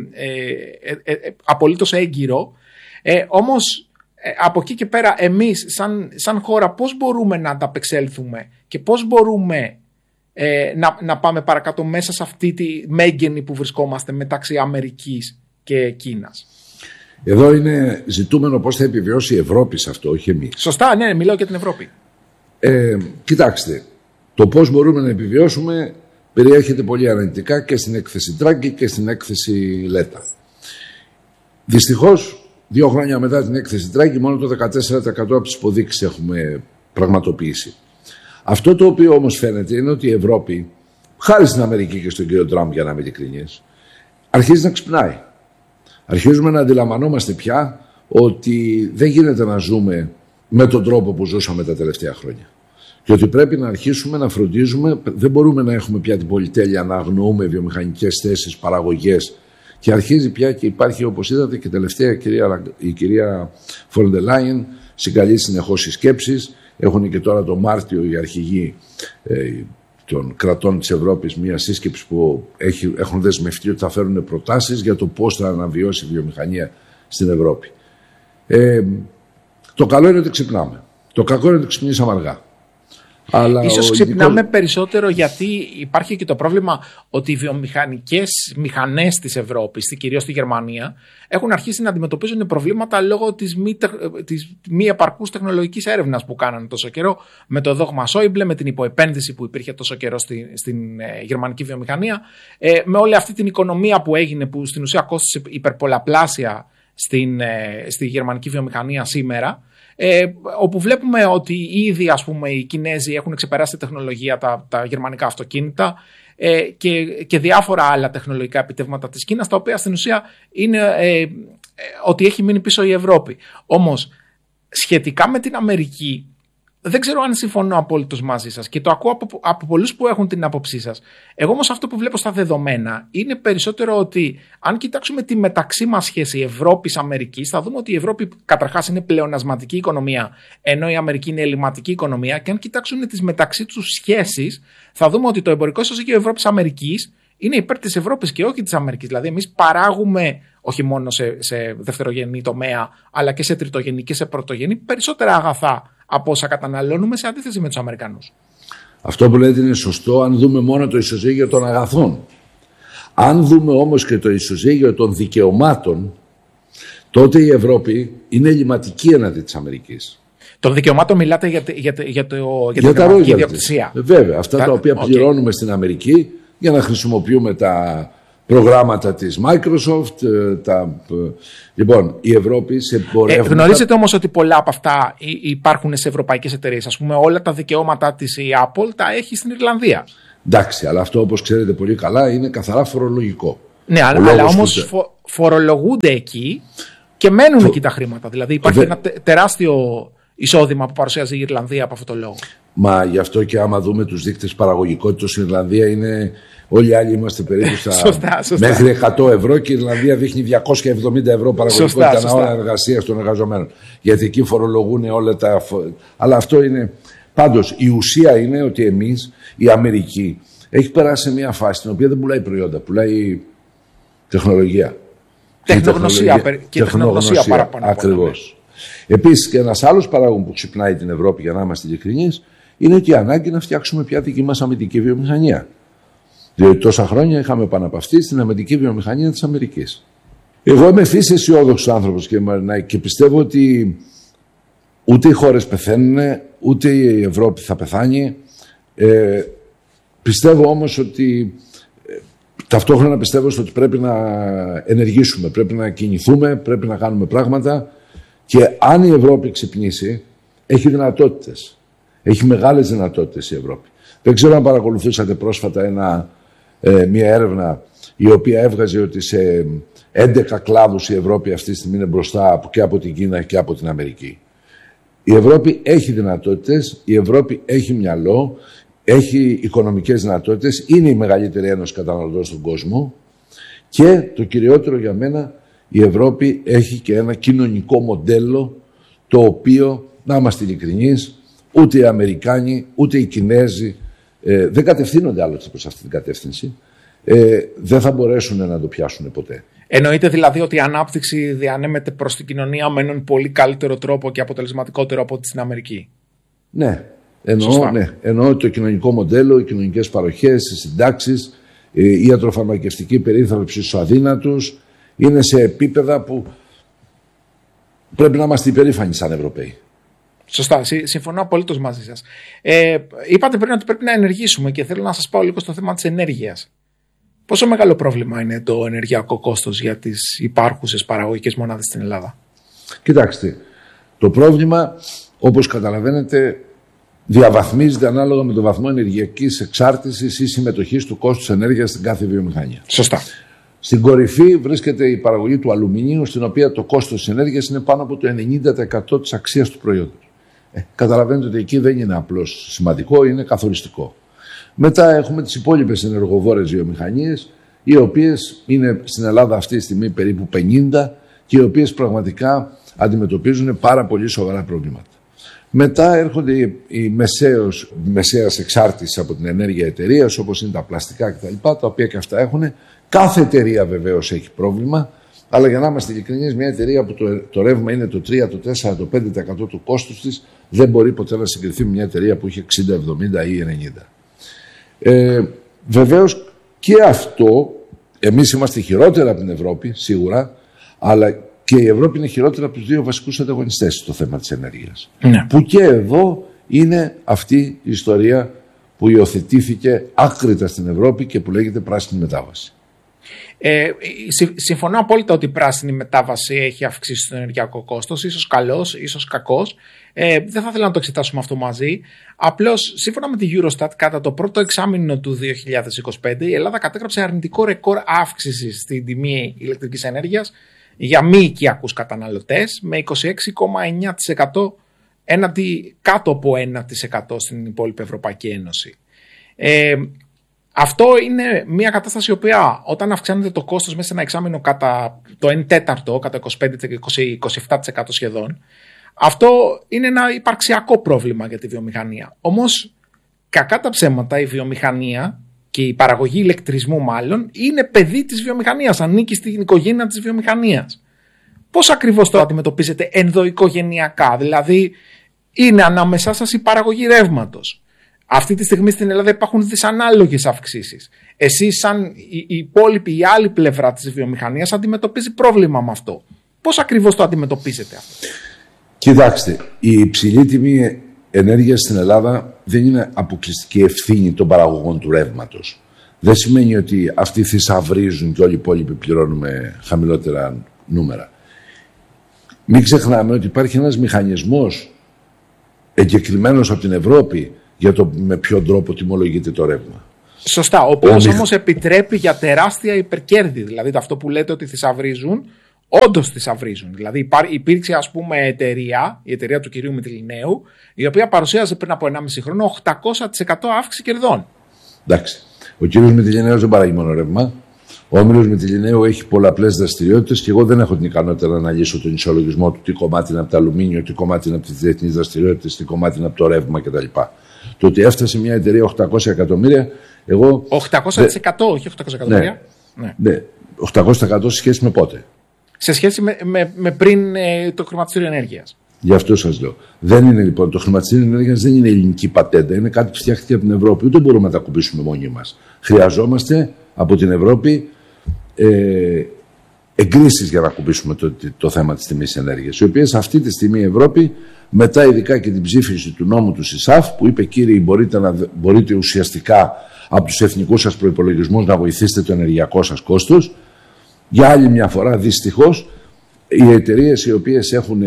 Speaker 2: απολύτως έγκυρο. Όμως από εκεί και πέρα εμείς σαν χώρα πώς μπορούμε να ανταπεξέλθουμε και πώς μπορούμε να πάμε παρακάτω μέσα σε αυτή τη μέγενη που βρισκόμαστε μεταξύ Αμερικής και Κίνας.
Speaker 1: Εδώ είναι ζητούμενο πώς θα επιβιώσει η Ευρώπη σε αυτό, όχι εμείς.
Speaker 2: Σωστά, ναι, μιλάω για την Ευρώπη.
Speaker 1: Κοιτάξτε, το πώς μπορούμε να επιβιώσουμε περιέχεται πολύ αναλυτικά και στην έκθεση Τράγκη και στην έκθεση Λέτα. Δυστυχώς, 2 χρόνια μετά την έκθεση Τράγκη, μόνο το 14% από τις υποδείξεις έχουμε πραγματοποιήσει. Αυτό το οποίο όμως φαίνεται είναι ότι η Ευρώπη, χάρη στην Αμερική και στον κύριο Τραμπ, για να είμαι ειλικρινής, αρχίζει να ξυπνάει. Αρχίζουμε να αντιλαμβανόμαστε πια ότι δεν γίνεται να ζούμε με τον τρόπο που ζούσαμε τα τελευταία χρόνια. Και ότι πρέπει να αρχίσουμε να φροντίζουμε, δεν μπορούμε να έχουμε πια την πολυτέλεια να αγνοούμε βιομηχανικές θέσεις, παραγωγές. Και αρχίζει πια και υπάρχει, όπως είδατε, και τελευταία η κυρία Φον ντερ Λάιεν συγκαλεί συνεχώς οι σκέψεις. Έχουν και τώρα το Μάρτιο οι αρχηγοί των κρατών της Ευρώπης μια σύσκεψη που έχουν δεσμευτεί ότι θα φέρουν προτάσεις για το πώς θα αναβιώσει η βιομηχανία στην Ευρώπη. Το καλό είναι ότι ξυπνάμε. Το κακό είναι ότι ξυπνήσαμε αργά.
Speaker 2: Ίσως ξυπνάμε περισσότερο γιατί υπάρχει και το πρόβλημα ότι οι βιομηχανικές μηχανές της Ευρώπης, κυρίως στη Γερμανία, έχουν αρχίσει να αντιμετωπίζουν προβλήματα λόγω της μη επαρκούς τεχνολογικής έρευνας που κάνανε τόσο καιρό, με το δόγμα Σόιμπλε, με την υποεπένδυση που υπήρχε τόσο καιρό στην γερμανική βιομηχανία, με όλη αυτή την οικονομία που έγινε, που στην ουσία κόστησε υπερπολαπλάσια στη γερμανική βιομηχανία σήμερα. Όπου βλέπουμε ότι ήδη, ας πούμε, οι Κινέζοι έχουν ξεπεράσει τη τεχνολογία τα γερμανικά αυτοκίνητα και διάφορα άλλα τεχνολογικά επιτεύγματα της Κίνας, τα οποία στην ουσία είναι ότι έχει μείνει πίσω η Ευρώπη. Όμως σχετικά με την Αμερική δεν ξέρω αν συμφωνώ απόλυτος μαζί σας και το ακούω από πολλούς που έχουν την άποψή σας. Εγώ όμως αυτό που βλέπω στα δεδομένα είναι περισσότερο ότι αν κοιτάξουμε τη μεταξύ μας σχέση Ευρώπης-Αμερικής, θα δούμε ότι η Ευρώπη καταρχάς είναι πλεονασματική οικονομία, ενώ η Αμερική είναι ελλειμματική οικονομία, και αν κοιτάξουν τις μεταξύ τους σχέσεις, θα δούμε ότι το εμπορικό ισοζύγιο Ευρώπης-Αμερικής είναι υπέρ της Ευρώπης και όχι της Αμερικής. Δηλαδή, εμείς παράγουμε όχι μόνο σε δευτερογενή τομέα, αλλά και σε τριτογενή και σε πρωτογενή περισσότερα αγαθά από όσα καταναλώνουμε σε αντίθεση με τους Αμερικανούς.
Speaker 1: Αυτό που λέτε είναι σωστό αν δούμε μόνο το ισοζύγιο των αγαθών. Αν δούμε όμως και το ισοζύγιο των δικαιωμάτων, τότε η Ευρώπη είναι ελλειμματική έναντι της Αμερικής.
Speaker 2: Των δικαιωμάτων μιλάτε για την
Speaker 1: πνευματική
Speaker 2: ιδιοκτησία.
Speaker 1: Βέβαια, αυτά τα οποία πληρώνουμε στην Αμερική για να χρησιμοποιούμε τα προγράμματα της Microsoft. Λοιπόν, η Ευρώπη σε εμπορεύματα...
Speaker 2: Γνωρίζετε όμως ότι πολλά από αυτά υπάρχουν σε ευρωπαϊκές εταιρείες. Ας πούμε, όλα τα δικαιώματα της η Apple τα έχει στην Ιρλανδία.
Speaker 1: Εντάξει, αλλά αυτό, όπως ξέρετε πολύ καλά, είναι καθαρά φορολογικό.
Speaker 2: Ναι, αλλά όμως φορολογούνται εκεί και μένουν εκεί τα χρήματα. Δηλαδή υπάρχει ένα τεράστιο εισόδημα που παρουσιάζει η Ιρλανδία από αυτό το λόγο.
Speaker 1: Μα γι' αυτό και άμα δούμε τους δείκτες παραγωγικότητας στην Ιρλανδία είναι. Όλοι οι άλλοι είμαστε περίπου στα μέχρι 100 ευρώ και η Ιρλανδία δείχνει 270 ευρώ παραγωγικότητα ανά ώρα εργασίας των εργαζομένων. Γιατί εκεί φορολογούν όλα τα. Αλλά αυτό είναι. Πάντως η ουσία είναι ότι εμείς, η Αμερική, έχει περάσει σε μια φάση στην οποία δεν πουλάει προϊόντα, πουλάει τεχνολογία.
Speaker 2: Τεχνογνωσία παραπάνω.
Speaker 1: Ακριβώς. Επίσης και ένας άλλος παράγον που ξυπνάει την Ευρώπη, για να είμαστε ειλικρινείς, είναι ότι η ανάγκη να φτιάξουμε πια δική μας αμυντική βιομηχανία. Διότι τόσα χρόνια είχαμε επαναπαυθεί στην αμυντική βιομηχανία της Αμερικής. Εγώ είμαι ευθύς αισιόδοξος άνθρωπος και πιστεύω ότι ούτε οι χώρες πεθαίνουν, ούτε η Ευρώπη θα πεθάνει. Πιστεύω όμως ότι ταυτόχρονα πιστεύω ότι πρέπει να ενεργήσουμε, πρέπει να κινηθούμε, πρέπει να κάνουμε πράγματα και αν η Ευρώπη ξυπνήσει, έχει δυνατότητες. Έχει μεγάλες δυνατότητες η Ευρώπη. Δεν ξέρω αν παρακολουθήσατε πρόσφατα μια έρευνα η οποία έβγαζε ότι σε 11 κλάδους η Ευρώπη αυτή τη στιγμή είναι μπροστά και από την Κίνα και από την Αμερική. Η Ευρώπη έχει δυνατότητες, η Ευρώπη έχει μυαλό, έχει οικονομικές δυνατότητες, είναι η μεγαλύτερη ένωση καταναλωτών στον κόσμο και το κυριότερο για μένα, η Ευρώπη έχει και ένα κοινωνικό μοντέλο το οποίο, να είμαστε ειλικρινείς, ούτε οι Αμερικάνοι ούτε οι Κινέζοι δεν κατευθύνονται άλλωστε προς αυτή την κατεύθυνση, δεν θα μπορέσουν να το πιάσουν ποτέ.
Speaker 2: Εννοείται δηλαδή ότι η ανάπτυξη διανέμεται προς την κοινωνία με έναν πολύ καλύτερο τρόπο και αποτελεσματικότερο από ό,τι στην Αμερική.
Speaker 1: Ναι. Εννοώ ότι το κοινωνικό μοντέλο, οι κοινωνικές παροχές, οι συντάξεις, η ιατροφαρμακευτική περίθαλψη στους αδύνατους είναι σε επίπεδα που πρέπει να είμαστε υπερήφανοι σαν Ευρωπαίοι.
Speaker 2: Σωστά, συμφωνώ απολύτως μαζί σας. Είπατε πριν ότι πρέπει να ενεργήσουμε και θέλω να σας πάω λίγο στο θέμα της ενέργειας. Πόσο μεγάλο πρόβλημα είναι το ενεργειακό κόστος για τις υπάρχουσες παραγωγικές μονάδες στην Ελλάδα?
Speaker 1: Κοιτάξτε, το πρόβλημα, όπως καταλαβαίνετε, διαβαθμίζεται ανάλογα με το βαθμό ενεργειακής εξάρτησης ή συμμετοχής του κόστους ενέργειας στην κάθε βιομηχανία.
Speaker 2: Σωστά.
Speaker 1: Στην κορυφή βρίσκεται η παραγωγή του αλουμινίου, στην οποία το κόστος της ενέργειας είναι πάνω από το 90% της αξίας του προϊόντος. Καταλαβαίνετε ότι εκεί δεν είναι απλώς σημαντικό, είναι καθοριστικό. Μετά έχουμε τις υπόλοιπες ενεργοβόρες βιομηχανίες, οι οποίες είναι στην Ελλάδα αυτή τη στιγμή περίπου 50 και οι οποίες πραγματικά αντιμετωπίζουν πάρα πολύ σοβαρά προβλήματα. Μετά έρχονται οι μεσαίας εξάρτησης από την ενέργεια εταιρείας, όπως είναι τα πλαστικά κτλ., τα οποία και αυτά έχουν. Κάθε εταιρεία βεβαίως έχει πρόβλημα, αλλά για να είμαστε ειλικρινείς, μια εταιρεία που το ρεύμα είναι το 3, το 4, το 5% του κόστους της, δεν μπορεί ποτέ να συγκριθεί με μια εταιρεία που έχει 60, 70 ή 90. Βεβαίως και αυτό, εμείς είμαστε χειρότερα από την Ευρώπη, σίγουρα, αλλά και η Ευρώπη είναι χειρότερα από τους δύο βασικούς ανταγωνιστές στο θέμα της ενέργειας. Ναι. Που και εδώ είναι αυτή η ιστορία που υιοθετήθηκε άκρητα στην Ευρώπη και που λέγεται πράσινη μετάβαση.
Speaker 2: Συμφωνώ απόλυτα ότι η πράσινη μετάβαση έχει αυξήσει το ενεργειακό κόστος, ίσως καλός, ίσως κακός. Δεν θα ήθελα να το εξετάσουμε αυτό μαζί. Απλώς, σύμφωνα με τη Eurostat, κατά το πρώτο εξάμηνο του 2025, η Ελλάδα κατέγραψε αρνητικό ρεκόρ αύξησης στην τιμή ηλεκτρικής ενέργειας για μη οικιακούς καταναλωτές, με 26,9% έναντι κάτω από 1% στην υπόλοιπη Ευρωπαϊκή Ένωση. Αυτό είναι μια κατάσταση η οποία όταν αυξάνεται το κόστος μέσα σε ένα εξάμηνο κατά το 1/4, κατά 25-27% σχεδόν, αυτό είναι ένα υπαρξιακό πρόβλημα για τη βιομηχανία. Όμως, κακά τα ψέματα, η βιομηχανία και η παραγωγή ηλεκτρισμού μάλλον είναι παιδί της βιομηχανίας, ανήκει στην οικογένεια της βιομηχανίας. Πώς ακριβώς το αντιμετωπίζετε ενδοοικογενειακά, δηλαδή είναι ανάμεσά σας η παραγωγή ρεύματος? Αυτή τη στιγμή στην Ελλάδα υπάρχουν δυσανάλογες αυξήσεις. Εσείς σαν η υπόλοιπη, η άλλη πλευρά της βιομηχανίας αντιμετωπίζει πρόβλημα με αυτό. Πώς ακριβώς το αντιμετωπίζετε αυτό?
Speaker 1: Κοιτάξτε, η υψηλή τιμή ενέργειας στην Ελλάδα δεν είναι αποκλειστική ευθύνη των παραγωγών του ρεύματος. Δεν σημαίνει ότι αυτοί θησαυρίζουν και όλοι οι υπόλοιποι πληρώνουμε χαμηλότερα νούμερα. Μην ξεχνάμε ότι υπάρχει ένας μηχανισμός εγκεκριμένος από την Ευρώπη για το με ποιον τρόπο τιμολογείται το ρεύμα.
Speaker 2: Σωστά. Ο οποίος όμως επιτρέπει για τεράστια υπερκέρδη. Δηλαδή αυτό που λέτε ότι θησαυρίζουν, όντως θησαυρίζουν. Δηλαδή υπήρξε, ας πούμε, η εταιρεία του κυρίου Μυτιληναίου, η οποία παρουσίαζε πριν από 1,5 χρόνο 800% αύξηση κερδών.
Speaker 1: Εντάξει. Ο κύριος Μυτιληναίος δεν παράγει μόνο ρεύμα. Ο όμιλος Μυτιληναίου έχει πολλαπλές δραστηριότητες και εγώ δεν έχω την ικανότητα να αναλύσω τον ισολογισμό του, τι κομμάτι είναι από το αλουμίνιο, τι κομμάτι είναι από τις διεθνείς δραστηριότητες, τι κομμάτι είναι από το ρεύμα κτλ. Το ότι έφτασε μια εταιρεία 800 εκατομμύρια, εγώ.
Speaker 2: 800%, όχι 800 εκατομμύρια.
Speaker 1: Ναι, 800% σε σχέση με πότε?
Speaker 2: Σε σχέση με πριν το χρηματιστήριο ενέργειας.
Speaker 1: Γι' αυτό σας λέω. Δεν είναι λοιπόν το χρηματιστήριο ενέργειας, δεν είναι ελληνική πατέντα. Είναι κάτι που φτιάχτηκε από την Ευρώπη. Ούτε μπορούμε να τα κουμπίσουμε μόνοι μας. Χρειαζόμαστε από την Ευρώπη εγκρίσεις για να κουμπίσουμε το θέμα της τιμής ενέργειας. Οι οποίες αυτή τη στιγμή η Ευρώπη, μετά ειδικά και την ψήφιση του νόμου του ΣΥΣΑΦ, που είπε κύριοι, μπορείτε ουσιαστικά από τους εθνικούς σας προϋπολογισμούς να βοηθήσετε το ενεργειακό σας κόστος. Για άλλη μια φορά, δυστυχώς, οι εταιρείες οι οποίες έχουν.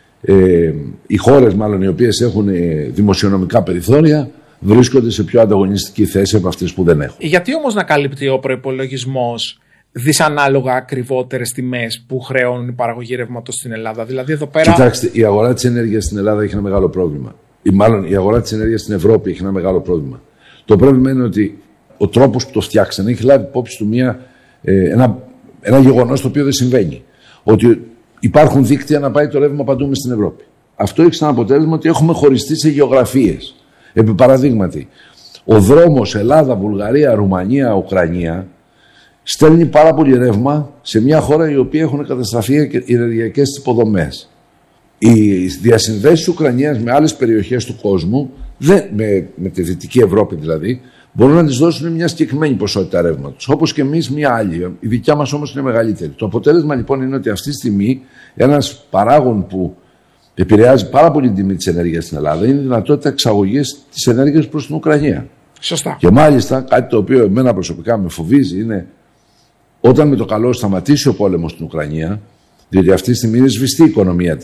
Speaker 1: Οι χώρες μάλλον οι οποίες έχουν δημοσιονομικά περιθώρια βρίσκονται σε πιο ανταγωνιστική θέση από αυτές που δεν έχουν.
Speaker 2: Γιατί όμως να καλύπτει ο προϋπολογισμός δυσανάλογα ακριβότερες τιμές που χρεώνουν η παραγωγή ρεύματος στην Ελλάδα? Δηλαδή εδώ πέρα.
Speaker 1: Κοιτάξτε, η αγορά της ενέργειας στην Ελλάδα έχει ένα μεγάλο πρόβλημα. Μάλλον η αγορά της ενέργειας στην Ευρώπη έχει ένα μεγάλο πρόβλημα. Το πρόβλημα είναι ότι ο τρόπος που το φτιάξανε έχει λάβει υπόψη του ένα γεγονός το οποίο δεν συμβαίνει. Ότι υπάρχουν δίκτυα να πάει το ρεύμα παντού μες στην Ευρώπη. Αυτό έχει σαν αποτέλεσμα ότι έχουμε χωριστεί σε γεωγραφίες. Επί παραδείγματι, ο δρόμος Ελλάδα, Βουλγαρία, Ρουμανία, Ουκρανία στέλνει πάρα πολύ ρεύμα σε μια χώρα η οποία έχουν καταστραφεί οι ενεργειακές υποδομές. Οι διασυνδέσεις της Ουκρανίας με άλλες περιοχές του κόσμου, με τη Δυτική Ευρώπη δηλαδή, μπορούν να της δώσουν μια συγκεκριμένη ποσότητα ρεύματος. Όπως και εμείς μια άλλη. Η δικιά μας όμως είναι μεγαλύτερη. Το αποτέλεσμα λοιπόν είναι ότι αυτή τη στιγμή ένας παράγων που επηρεάζει πάρα πολύ την τιμή της ενέργειας στην Ελλάδα είναι η δυνατότητα εξαγωγής της ενέργειας προς την Ουκρανία.
Speaker 2: Σωστά.
Speaker 1: Και μάλιστα κάτι το οποίο εμένα προσωπικά με φοβίζει είναι όταν με το καλό σταματήσει ο πόλεμος στην Ουκρανία, διότι αυτή τη στιγμή είναι σβηστή η οικονομία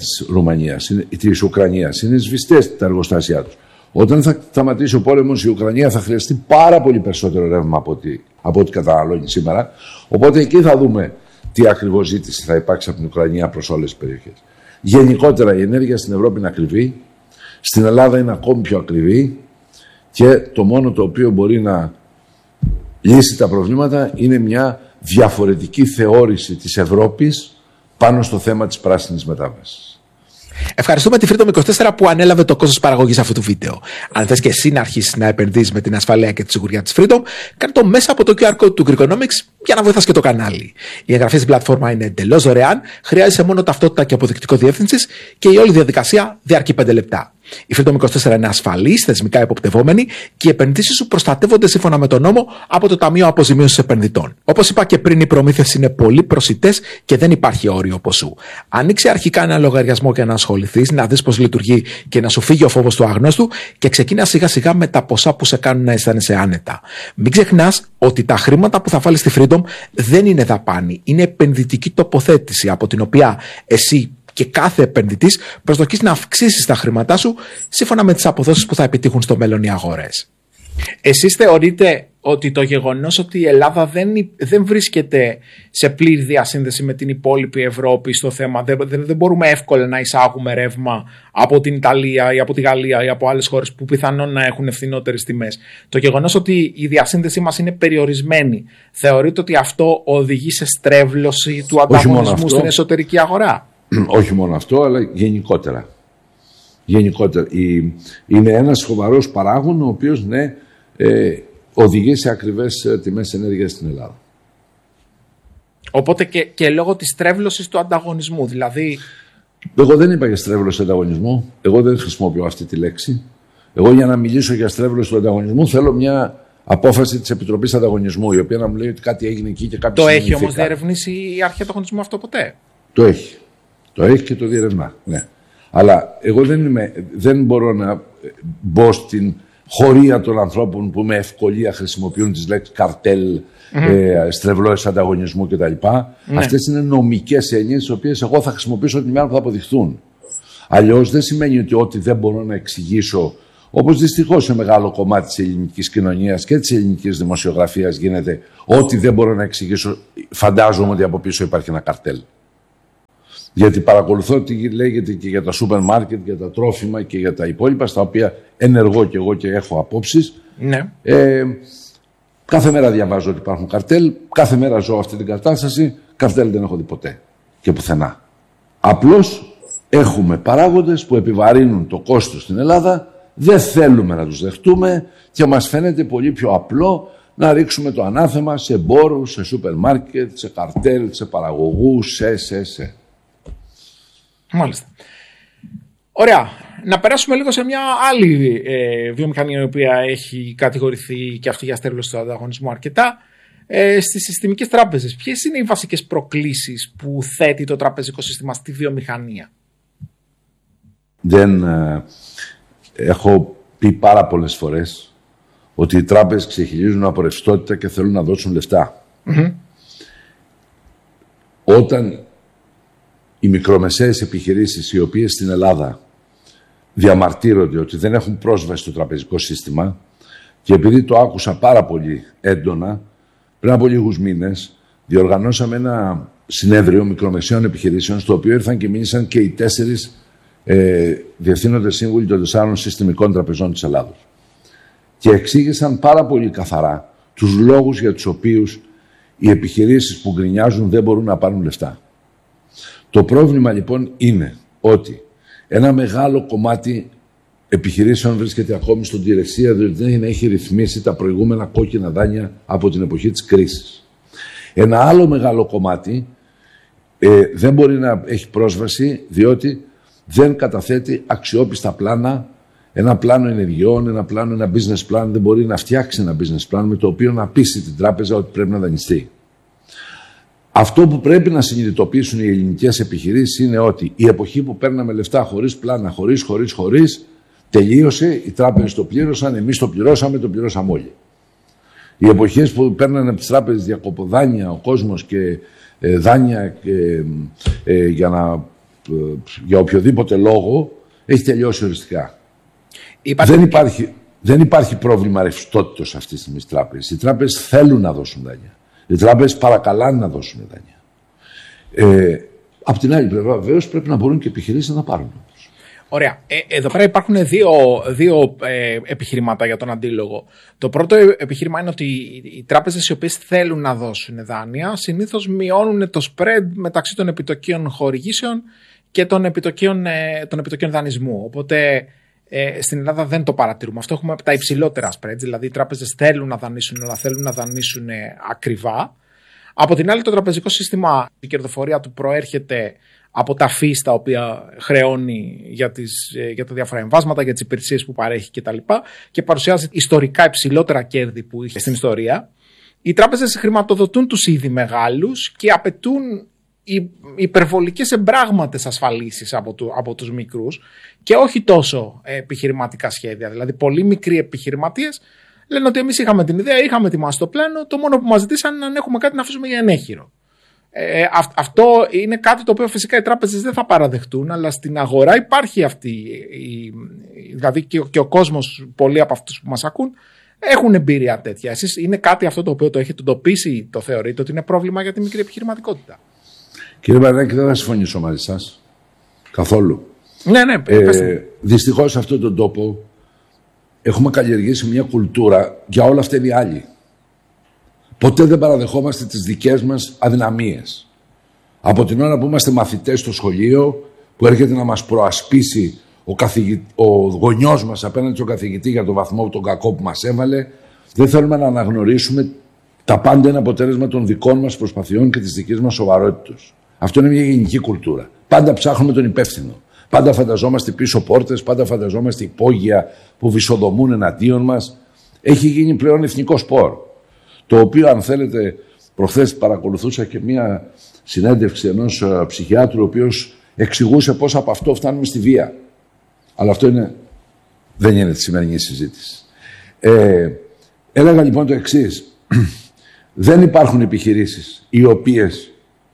Speaker 1: της Ουκρανίας, είναι σβηστές τα εργοστάσια τους. Όταν θα σταματήσει ο πόλεμος, η Ουκρανία θα χρειαστεί πάρα πολύ περισσότερο ρεύμα από ό,τι καταναλώνει σήμερα. Οπότε εκεί θα δούμε τι ακριβώς ζήτηση θα υπάρξει από την Ουκρανία προς όλες τις περιοχές. Γενικότερα η ενέργεια στην Ευρώπη είναι ακριβή, στην Ελλάδα είναι ακόμη πιο ακριβή και το μόνο το οποίο μπορεί να λύσει τα προβλήματα είναι μια διαφορετική θεώρηση της Ευρώπης πάνω στο θέμα της πράσινης μετάβασης.
Speaker 3: Ευχαριστούμε τη Freedom 24 που ανέλαβε το κόστος παραγωγής αυτού του βίντεο. Αν θες και εσύ να αρχίσεις να επενδύσεις με την ασφαλεία και τη σιγουριά της Freedom, κάνε το μέσα από το QR code του Greekonomics για να βοηθάς και το κανάλι. Η εγγραφή στην πλατφόρμα είναι εντελώς δωρεάν, χρειάζεσαι μόνο ταυτότητα και αποδεικτικό διεύθυνσης και η όλη διαδικασία διαρκεί 5 λεπτά. Η Freedom 24 είναι ασφαλής, θεσμικά υποπτευόμενη και οι επενδύσεις σου προστατεύονται σύμφωνα με τον νόμο από το Ταμείο Αποζημίωσης Επενδυτών. Όπως είπα και πριν, οι προμήθειες είναι πολύ προσιτές και δεν υπάρχει όριο ποσού. Ανοίξε αρχικά ένα λογαριασμό και να ασχοληθείς, να δεις πώς λειτουργεί και να σου φύγει ο φόβος του άγνωστου και ξεκίνα σιγά σιγά με τα ποσά που σε κάνουν να αισθάνεσαι άνετα. Μην ξεχνάς ότι τα χρήματα που θα βάλεις στη Freedom δεν είναι δαπάνη, είναι επενδυτική τοποθέτηση από την οποία εσύ και κάθε επενδυτής προσδοκείς να αυξήσεις τα χρήματά σου σύμφωνα με τις αποδόσεις που θα επιτύχουν στο μέλλον οι αγορές.
Speaker 2: Εσείς θεωρείτε ότι το γεγονός ότι η Ελλάδα δεν βρίσκεται σε πλήρη διασύνδεση με την υπόλοιπη Ευρώπη στο θέμα, δεν μπορούμε εύκολα να εισάγουμε ρεύμα από την Ιταλία ή από τη Γαλλία ή από άλλες χώρες που πιθανόν να έχουν ευθυνότερες τιμές. Το γεγονός ότι η διασύνδεσή μας είναι περιορισμένη, θεωρείτε ότι αυτό οδηγεί σε στρέβλωση του ανταγωνισμού στην εσωτερική αγορά?
Speaker 1: Όχι μόνο αυτό, αλλά γενικότερα. Είναι ένας σοβαρός παράγων ο οποίος οδηγεί σε ακριβές τιμές ενέργειας στην Ελλάδα.
Speaker 2: Οπότε και λόγω της στρέβλωσης του ανταγωνισμού, δηλαδή.
Speaker 1: Εγώ δεν είπα για στρέβλωση του ανταγωνισμού. Εγώ δεν χρησιμοποιώ αυτή τη λέξη. Εγώ για να μιλήσω για στρέβλωση του ανταγωνισμού θέλω μια απόφαση της Επιτροπής Ανταγωνισμού, η οποία να μου λέει ότι κάτι έγινε εκεί και κάποιος.
Speaker 2: Το έχει όμως διερευνήσει η αρχή ανταγωνισμού αυτό ποτέ?
Speaker 1: Το έχει. Το έχει και το διερευνά. Ναι. Αλλά εγώ δεν μπορώ να μπω στην χωρία των ανθρώπων που με ευκολία χρησιμοποιούν τις λέξεις καρτέλ, στρεβλώσεις ανταγωνισμού κτλ. Ναι. Αυτές είναι νομικές έννοιες, τις οποίες εγώ θα χρησιμοποιήσω την ημέρα που θα αποδειχθούν. Αλλιώς δεν σημαίνει ότι ό,τι δεν μπορώ να εξηγήσω Όπως δυστυχώς σε μεγάλο κομμάτι της ελληνικής κοινωνίας και της ελληνικής δημοσιογραφίας γίνεται ό,τι δεν μπορώ να εξηγήσω, φαντάζομαι ότι από πίσω υπάρχει ένα καρτέλ. Γιατί παρακολουθώ τι λέγεται και για τα σούπερ μάρκετ, για τα τρόφιμα και για τα υπόλοιπα, στα οποία ενεργώ και εγώ και έχω απόψεις.
Speaker 2: Ναι.
Speaker 1: Κάθε μέρα διαβάζω ότι υπάρχουν καρτέλ, κάθε μέρα ζω αυτή την κατάσταση, καρτέλ δεν έχω δει ποτέ και πουθενά. Απλώς έχουμε παράγοντες που επιβαρύνουν το κόστος στην Ελλάδα, δεν θέλουμε να τους δεχτούμε και μας φαίνεται πολύ πιο απλό να ρίξουμε το ανάθεμα σε εμπόρους, σε σούπερ μάρκετ, σε καρτέλ, σε παραγωγούς, σε.
Speaker 2: Μάλιστα. Ωραία. Να περάσουμε λίγο σε μια άλλη βιομηχανία η οποία έχει κατηγορηθεί και αυτή για στέρβλωση του ανταγωνισμού αρκετά. Στις συστημικές τράπεζες. Ποιες είναι οι βασικές προκλήσεις που θέτει το τραπεζικό σύστημα στη βιομηχανία?
Speaker 1: Έχω πει πάρα πολλές φορές ότι οι τράπεζες ξεχυλίζουν από ρευστότητα και θέλουν να δώσουν λεφτά. Όταν οι μικρομεσαίες επιχειρήσεις, οι οποίες στην Ελλάδα διαμαρτύρονται ότι δεν έχουν πρόσβαση στο τραπεζικό σύστημα, και επειδή το άκουσα πάρα πολύ έντονα, πριν από λίγους μήνες διοργανώσαμε ένα συνέδριο μικρομεσαίων επιχειρήσεων, στο οποίο ήρθαν και μίλησαν και οι 4 διευθύνοντες σύμβουλοι των 4 συστημικών τραπεζών της Ελλάδος. Και εξήγησαν πάρα πολύ καθαρά τους λόγους για τους οποίους οι επιχειρήσεις που γκρινιάζουν δεν μπορούν να πάρουν λεφτά. Το πρόβλημα λοιπόν είναι ότι ένα μεγάλο κομμάτι επιχειρήσεων βρίσκεται ακόμη στον τηρεσία, διότι δεν έχει ρυθμίσει τα προηγούμενα κόκκινα δάνεια από την εποχή της κρίσης. Ένα άλλο μεγάλο κομμάτι δεν μπορεί να έχει πρόσβαση, διότι δεν καταθέτει αξιόπιστα πλάνα, ένα πλάνο ενεργειών, ένα business plan. Δεν μπορεί να φτιάξει ένα business plan με το οποίο να πείσει την τράπεζα ότι πρέπει να δανειστεί. Αυτό που πρέπει να συνειδητοποιήσουν οι ελληνικές επιχειρήσεις είναι ότι η εποχή που παίρναμε λεφτά χωρίς πλάνα, χωρίς, τελείωσε, οι τράπεζες το πλήρωσαν, εμείς το πληρώσαμε όλοι. Οι εποχές που παίρνανε από τις τράπεζες διακοποδάνεια ο κόσμος και δάνεια για οποιοδήποτε λόγο, έχει τελειώσει οριστικά. Δεν υπάρχει πρόβλημα ρευστότητας αυτή τη στιγμή στις τράπεζες. Οι τράπεζες θέλουν να δώσουν δάνεια. Οι τράπεζες παρακαλάνε να δώσουν δάνεια. Απ' την άλλη πλευρά, βεβαίως, πρέπει να μπορούν και οι επιχειρήσεις να τα πάρουν.
Speaker 2: Ωραία. Εδώ πέρα υπάρχουν δύο επιχειρήματα για τον αντίλογο. Το πρώτο επιχείρημα είναι ότι οι τράπεζες οι οποίες θέλουν να δώσουν δάνεια συνήθως μειώνουν το spread μεταξύ των επιτοκίων χορηγήσεων και των επιτοκίων δανεισμού. Οπότε στην Ελλάδα δεν το παρατηρούμε. Αυτό έχουμε από τα υψηλότερα spreads, δηλαδή οι τράπεζες θέλουν να δανείσουν, αλλά θέλουν να δανείσουν ακριβά. Από την άλλη, το τραπεζικό σύστημα, η κερδοφορία του προέρχεται από τα fees τα οποία χρεώνει για τα διάφορα εμβάσματα, για τις υπηρεσίες που παρέχει κτλ. Και παρουσιάζει ιστορικά υψηλότερα κέρδη που είχε στην ιστορία. Οι τράπεζες χρηματοδοτούν τους ήδη μεγάλους και απαιτούν υπερβολικές εμπράγματες ασφαλίσεις από τους μικρούς και όχι τόσο επιχειρηματικά σχέδια. Δηλαδή, πολύ μικροί επιχειρηματίες λένε ότι εμείς είχαμε την ιδέα, είχαμε ετοιμάσει το πλάνο, το μόνο που μας ζητήσαν είναι αν έχουμε κάτι να αφήσουμε για ενέχειρο. Αυτό είναι κάτι το οποίο φυσικά οι τράπεζες δεν θα παραδεχτούν, αλλά στην αγορά υπάρχει αυτή. Δηλαδή και ο κόσμος, πολλοί από αυτούς που μας ακούν, έχουν εμπειρία τέτοια. Εσείς είναι κάτι αυτό το οποίο το έχετε εντοπίσει, το θεωρείτε ότι είναι πρόβλημα για τη μικρή επιχειρηματικότητα?
Speaker 1: Κύριε Μπαρδάκη, δεν θα συμφωνήσω μαζί σας. Καθόλου.
Speaker 2: Ναι.
Speaker 1: Δυστυχώς σε αυτόν τον τόπο έχουμε καλλιεργήσει μια κουλτούρα για όλα αυτά οι άλλοι. Ποτέ δεν παραδεχόμαστε τις δικές μας αδυναμίες. Από την ώρα που είμαστε μαθητές στο σχολείο, που έρχεται να μας προασπίσει ο γονιός μας απέναντι στον καθηγητή για τον βαθμό, τον κακό που μας έβαλε, δεν θέλουμε να αναγνωρίσουμε τα πάντα είναι αποτέλεσμα των δικών μας προσπαθειών και της δικής μας σοβαρότητας. Αυτό είναι μια γενική κουλτούρα. Πάντα ψάχνουμε τον υπεύθυνο. Πάντα φανταζόμαστε πίσω πόρτες, πάντα φανταζόμαστε υπόγεια που βυσοδομούν εναντίον μας. Έχει γίνει πλέον εθνικό σπορ. Το οποίο, αν θέλετε, προχθές παρακολουθούσα και μια συνέντευξη ενός ψυχιάτρου, ο οποίος εξηγούσε πώς από αυτό φτάνουμε στη βία. Αλλά αυτό δεν είναι τη σημερινή συζήτηση. Έλεγα λοιπόν το εξής. Δεν υπάρχουν επιχειρήσεις οι οποίες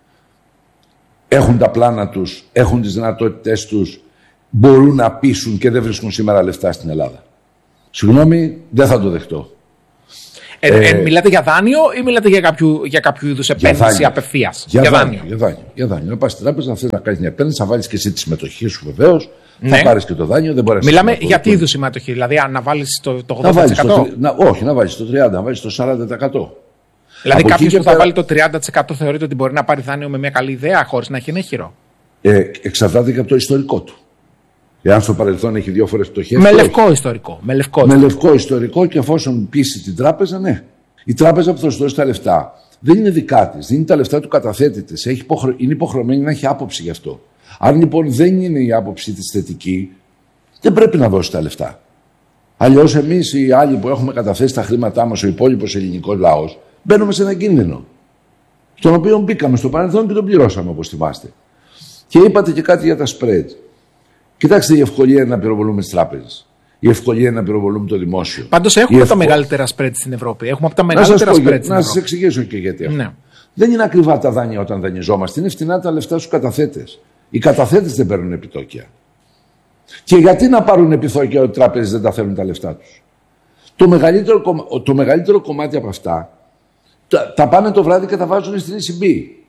Speaker 1: έχουν τα πλάνα τους, έχουν τις δυνατότητές τους, μπορούν να πείσουν και δεν βρίσκουν σήμερα λεφτά στην Ελλάδα. Συγγνώμη, δεν θα το δεχτώ.
Speaker 2: Μιλάτε για δάνειο ή μιλάτε για κάποιο είδους επένδυση απευθείας?
Speaker 1: Για δάνειο. Να πας στην τράπεζα, να θες να κάνεις μια επένδυση, να βάλεις και εσύ τη συμμετοχή σου βεβαίως.
Speaker 2: Ναι.
Speaker 1: Θα πάρεις και το δάνειο. Δεν μπορείς.
Speaker 2: Μιλάμε για τι είδους συμμετοχή, δηλαδή να βάλεις το 80%?
Speaker 1: Όχι, να βάλεις το 30%, να βάλεις το 40%.
Speaker 2: Δηλαδή κάποιος που θα βάλει το 30% θεωρείται ότι μπορεί να πάρει δάνειο με μια καλή ιδέα χωρίς να έχει ενέχειρο?
Speaker 1: Εξαρτάται και από το ιστορικό του. Εάν στο παρελθόν έχει 2 φορές πτωχεύσει.
Speaker 2: Με λευκό ιστορικό. Με
Speaker 1: λευκό ιστορικό, και εφόσον πείσει την τράπεζα, ναι. Η τράπεζα που θα σου δώσει τα λεφτά δεν είναι δικά της, δίνει τα λεφτά του καταθέτη της. Είναι υποχρεωμένη να έχει άποψη γι' αυτό. Αν λοιπόν δεν είναι η άποψη της θετική, δεν πρέπει να δώσει τα λεφτά. Αλλιώς εμείς οι άλλοι που έχουμε καταθέσει τα χρήματά μας, ο υπόλοιπος ελληνικός λαός, μπαίνουμε σε έναν κίνδυνο. Στον οποίο μπήκαμε στο παρελθόν και τον πληρώσαμε, όπως θυμάστε. Και είπατε και κάτι για τα spread. Κοιτάξτε, η ευκολία είναι να πυροβολούμε τις τράπεζες. Η ευκολία είναι να πυροβολούμε το δημόσιο.
Speaker 2: Πάντως έχουμε τα μεγαλύτερα spread στην Ευρώπη. Έχουμε από τα μεγαλύτερα spread στην Ευρώπη.
Speaker 1: Να σας εξηγήσω και γιατί.
Speaker 2: Ναι.
Speaker 1: Δεν είναι ακριβά τα δάνεια όταν δανειζόμαστε. Είναι φτηνά τα λεφτά στους καταθέτες. Οι καταθέτες δεν παίρνουν επιτόκια. Και γιατί να πάρουν επιτόκια ότι οι τράπεζες δεν τα θέλουν τα λεφτά τους? Το μεγαλύτερο κομμάτι από αυτά τα πάνε το βράδυ και τα βάζουν στην ECB.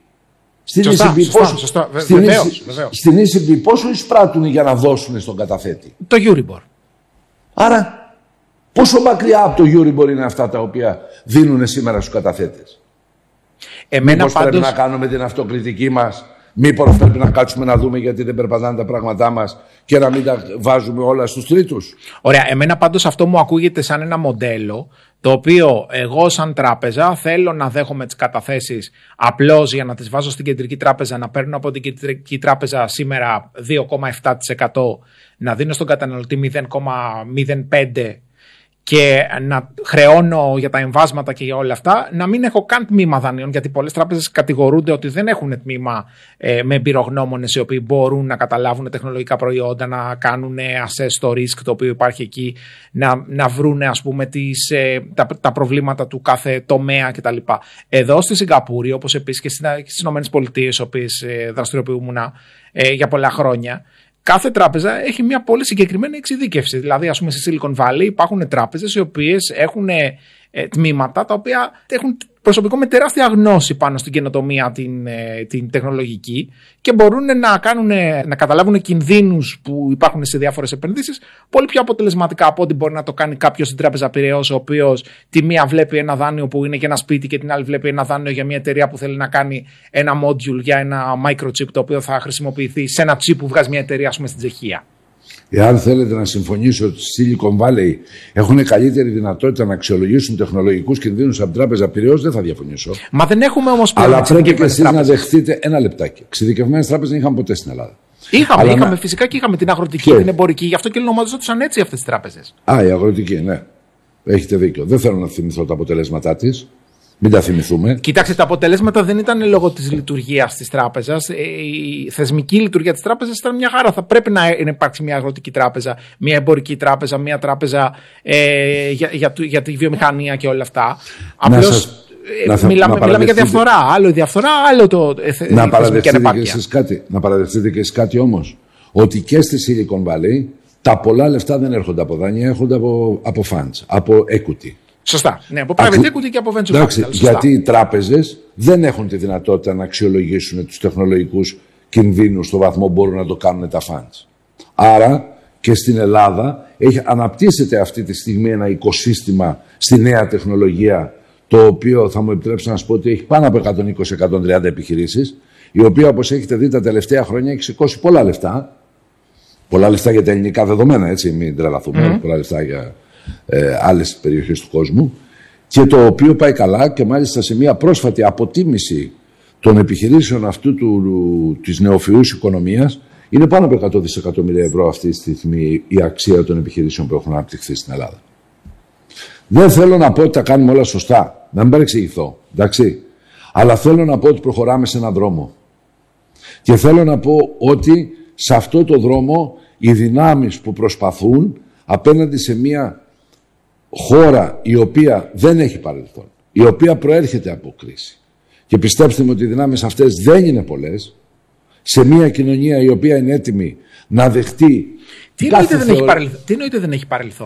Speaker 1: Στην ECB πόσο εισπράττουν για να δώσουν στον καταθέτη?
Speaker 2: Το Euribor.
Speaker 1: Άρα πόσο μακριά από το Euribor είναι αυτά τα οποία δίνουν σήμερα στους καταθέτες? Μήπως πρέπει να κάνουμε την αυτοκριτική μας? Μήπως πρέπει να κάτσουμε να δούμε γιατί δεν περπατάνε τα πράγματά μας και να μην τα βάζουμε όλα στους τρίτους?
Speaker 2: Ωραία. Εμένα πάντως αυτό μου ακούγεται σαν ένα μοντέλο το οποίο εγώ σαν τράπεζα θέλω να δέχομαι τις καταθέσεις απλώς για να τις βάζω στην κεντρική τράπεζα, να παίρνω από την κεντρική τράπεζα σήμερα 2,7%, να δίνω στον καταναλωτή 0,05% και να χρεώνω για τα εμβάσματα και για όλα αυτά, να μην έχω καν τμήμα δανείων, γιατί πολλές τράπεζες κατηγορούνται ότι δεν έχουν τμήμα με εμπειρογνώμονες οι οποίοι μπορούν να καταλάβουν τεχνολογικά προϊόντα, να κάνουν assess το risk το οποίο υπάρχει εκεί, να βρούνε ας πούμε τα προβλήματα του κάθε τομέα κτλ. Εδώ στη Σιγκαπούρη, όπως επίσης και στις ΗΠΑ, οι οποίες δραστηριοποιούμουν για πολλά χρόνια, κάθε τράπεζα έχει μια πολύ συγκεκριμένη εξειδίκευση. Δηλαδή, ας πούμε, στη Silicon Valley υπάρχουν τράπεζες οι οποίες έχουν τμήματα τα οποία έχουν προσωπικό με τεράστια γνώση πάνω στην καινοτομία την τεχνολογική και μπορούν να καταλάβουν κινδύνους που υπάρχουν σε διάφορες επενδύσεις πολύ πιο αποτελεσματικά από ό,τι μπορεί να το κάνει κάποιος στην Τράπεζα Πειραιώς, ο οποίος τη μία βλέπει ένα δάνειο που είναι για ένα σπίτι και την άλλη βλέπει ένα δάνειο για μια εταιρεία που θέλει να κάνει ένα module για ένα microchip το οποίο θα χρησιμοποιηθεί σε ένα chip που βγάζει μια εταιρεία, ας πούμε, στην Τσεχία.
Speaker 1: Εάν θέλετε να συμφωνήσω ότι στη Silicon Valley έχουν καλύτερη δυνατότητα να αξιολογήσουν τεχνολογικούς κινδύνους από την Τράπεζα Πειραιώς, δεν θα διαφωνήσω.
Speaker 2: Μα δεν έχουμε όμως πλέον.
Speaker 1: Αλλά πρέπει και εσείς να δεχτείτε ένα λεπτάκι. Εξειδικευμένες τράπεζες δεν είχαμε ποτέ στην Ελλάδα.
Speaker 2: Είχαμε φυσικά και είχαμε την αγροτική, την εμπορική, γι' αυτό και ονομαζόντουσαν έτσι αυτές τις τράπεζες.
Speaker 1: Η αγροτική, ναι. Έχετε δίκιο. Δεν θέλω να θυμηθώ τα αποτελέσματά της. Μην τα θυμηθούμε.
Speaker 2: Κοιτάξτε, τα αποτελέσματα δεν ήταν λόγω της λειτουργίας της τράπεζας. Η θεσμική λειτουργία της τράπεζας ήταν μια χαρά. Θα πρέπει να υπάρξει μια αγροτική τράπεζα, μια εμπορική τράπεζα, μια τράπεζα για τη βιομηχανία και όλα αυτά. Απλώς μιλάμε για διαφθορά. Άλλο η διαφθορά, άλλο το θεσμική ανεπάρκεια.
Speaker 1: Να παραδεχτείτε και εσείς κάτι όμως. Ότι και στη Silicon Valley τα πολλά λεφτά δεν έρχονται από δάνεια, έρχονται από funds, από equity.
Speaker 2: Σωστά. Ναι, από private equity και από venture capital.
Speaker 1: Γιατί οι τράπεζες δεν έχουν τη δυνατότητα να αξιολογήσουν τους τεχνολογικούς κινδύνους στο βαθμό που μπορούν να το κάνουν τα funds. Άρα και στην Ελλάδα αναπτύσσεται αυτή τη στιγμή ένα οικοσύστημα στη νέα τεχνολογία, το οποίο θα μου επιτρέψει να σας πω ότι έχει πάνω από 120-130 επιχειρήσεις, η οποία, όπως έχετε δει τα τελευταία χρόνια, έχει σηκώσει πολλά λεφτά. Πολλά λεφτά για τα ελληνικά δεδομένα, έτσι, μην τρελαθούμε. Πολλά λεφτά για άλλες περιοχές του κόσμου, και το οποίο πάει καλά, και μάλιστα σε μια πρόσφατη αποτίμηση των επιχειρήσεων αυτού της νεοφυούς οικονομίας είναι πάνω από 100 δισεκατομμύρια ευρώ αυτή τη στιγμή η αξία των επιχειρήσεων που έχουν αναπτυχθεί στην Ελλάδα. Δεν θέλω να πω ότι τα κάνουμε όλα σωστά, να μην παρεξηγηθώ, εντάξει, αλλά θέλω να πω ότι προχωράμε σε έναν δρόμο και θέλω να πω ότι σε αυτό το δρόμο οι δυνάμεις που προσπαθούν απέναντι σε μια χώρα η οποία δεν έχει παρελθόν, η οποία προέρχεται από κρίση, και πιστέψτε με ότι οι δυνάμεις αυτές δεν είναι πολλές, σε μια κοινωνία η οποία είναι έτοιμη να δεχτεί.
Speaker 2: Τι εννοείται δεν έχει παρελθόν?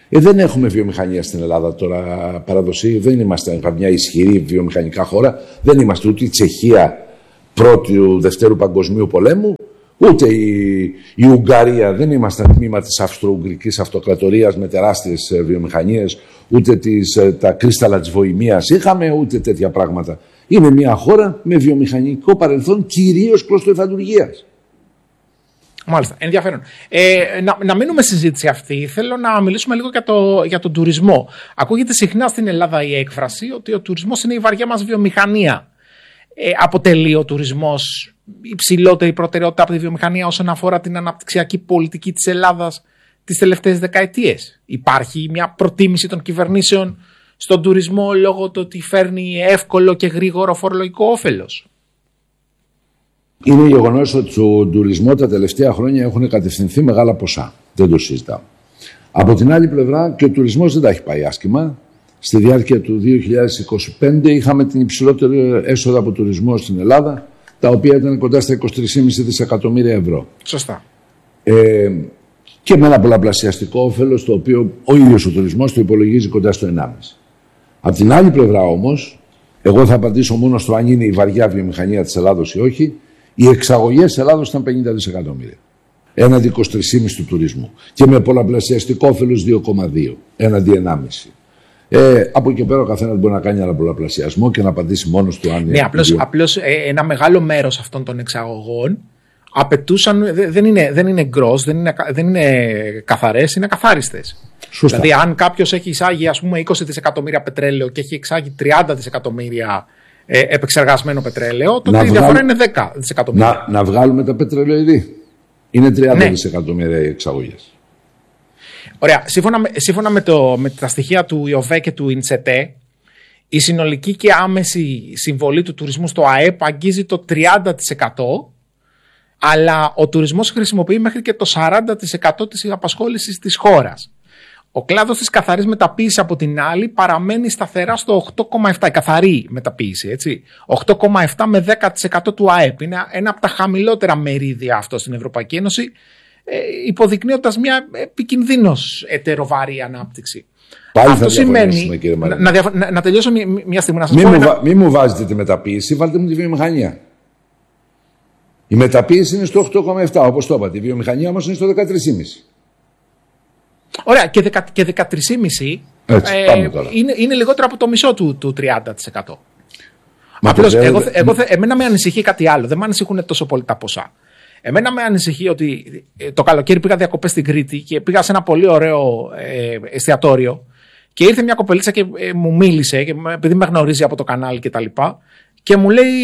Speaker 1: Δεν έχουμε βιομηχανία στην Ελλάδα τώρα παραδοσή. Δεν είμαστε μια ισχυρή βιομηχανικά χώρα. Δεν είμαστε ούτε η Τσεχία πρώτου, δευτέρου παγκοσμίου πολέμου, ούτε η Ουγγαρία. Δεν είμαστε τμήμα της Αυστρο-Ουγγρικής Αυτοκρατορίας με τεράστιες βιομηχανίες, ούτε τα κρίσταλα της Βοημίας είχαμε, ούτε τέτοια πράγματα. Είναι μια χώρα με βιομηχανικό παρελθόν, κυρίως κλωστοϊφαντουργίας.
Speaker 2: Μάλιστα, ενδιαφέρον. Να μείνουμε στη συζήτηση αυτή. Θέλω να μιλήσουμε λίγο για τον τουρισμό. Ακούγεται συχνά στην Ελλάδα η έκφραση ότι ο τουρισμός είναι η βαριά μας βιομηχανία. Αποτελεί ο τουρισμός υψηλότερη προτεραιότητα από τη βιομηχανία όσον αφορά την αναπτυξιακή πολιτική της Ελλάδας τις τελευταίες δεκαετίες? Υπάρχει μια προτίμηση των κυβερνήσεων στον τουρισμό λόγω του ότι φέρνει εύκολο και γρήγορο φορολογικό όφελος?
Speaker 1: Είναι γεγονός ότι στον τουρισμό τα τελευταία χρόνια έχουν κατευθυνθεί μεγάλα ποσά. Δεν το συζητάω. Από την άλλη πλευρά και ο τουρισμός δεν τα έχει πάει άσχημα. Στη διάρκεια του 2025 είχαμε την υψηλότερη έσοδα από τουρισμό στην Ελλάδα, τα οποία ήταν κοντά στα 23,5 δισεκατομμύρια ευρώ.
Speaker 2: Σωστά.
Speaker 1: Και με ένα πολλαπλασιαστικό όφελος, το οποίο ο ίδιος ο τουρισμός το υπολογίζει κοντά στο 1,5. Από την άλλη πλευρά όμως, εγώ θα απαντήσω μόνο στο αν είναι η βαριά βιομηχανία της Ελλάδος ή όχι. Οι εξαγωγές της Ελλάδος ήταν 50 δισεκατομμύρια. Έναντι 23,5 του τουρισμού. Και με πολλαπλασιαστικό όφελος 2,2. Έναντι 1,5. Από εκεί πέρα ο καθένας μπορεί να κάνει ένα πολλαπλασιασμό και να απαντήσει μόνος του αν είναι.
Speaker 2: Ναι, απλώς ένα μεγάλο μέρος αυτών των εξαγωγών απαιτούσαν, δεν είναι gross, δεν είναι καθαρές, είναι ακαθάριστες.
Speaker 1: Σωστά.
Speaker 2: Δηλαδή, αν κάποιος έχει εισάγει ας πούμε 20 δισεκατομμύρια πετρέλαιο και έχει εξάγει 30 δισεκατομμύρια επεξεργασμένο πετρέλαιο, τότε η διαφορά είναι 10 δισεκατομμύρια.
Speaker 1: Να βγάλουμε τα πετρελαιοειδή. Είναι 30 δισεκατομμύρια οι εξαγωγές.
Speaker 2: Ωραία. Σύμφωνα με τα στοιχεία του ΙΟΒΕ και του ΙΝΤΣΕΤΕ, η συνολική και άμεση συμβολή του τουρισμού στο ΑΕΠ αγγίζει το 30%, αλλά ο τουρισμός χρησιμοποιεί μέχρι και το 40% της απασχόλησης της χώρας. Ο κλάδος της καθαρής μεταποίησης από την άλλη παραμένει σταθερά στο 8,7%. Καθαρή μεταποίηση, έτσι. 8,7 με 10% του ΑΕΠ. Είναι ένα από τα χαμηλότερα μερίδια αυτό στην Ευρωπαϊκή Ένωση, υποδεικνύοντας μια επικινδύνως ετεροβαρή ανάπτυξη.
Speaker 1: Πάλι
Speaker 2: αυτό σημαίνει. Να τελειώσω μια στιγμή να σας πω.
Speaker 1: Μην μου βάζετε τη μεταποίηση, βάλτε μου τη βιομηχανία. Η μεταποίηση είναι στο 8,7, όπως το είπατε. Η βιομηχανία όμως είναι στο 13,5.
Speaker 2: Ωραία, και 13,5 είναι λιγότερο από το μισό του 30%. Απλώς, εμένα με ανησυχεί κάτι άλλο. Δεν με ανησυχούν τόσο πολύ τα ποσά. Εμένα με ανησυχεί ότι το καλοκαίρι πήγα διακοπές στην Κρήτη και πήγα σε ένα πολύ ωραίο εστιατόριο και ήρθε μια κοπελίτσα και μου μίλησε, επειδή με γνωρίζει από το κανάλι κτλ. Και μου λέει,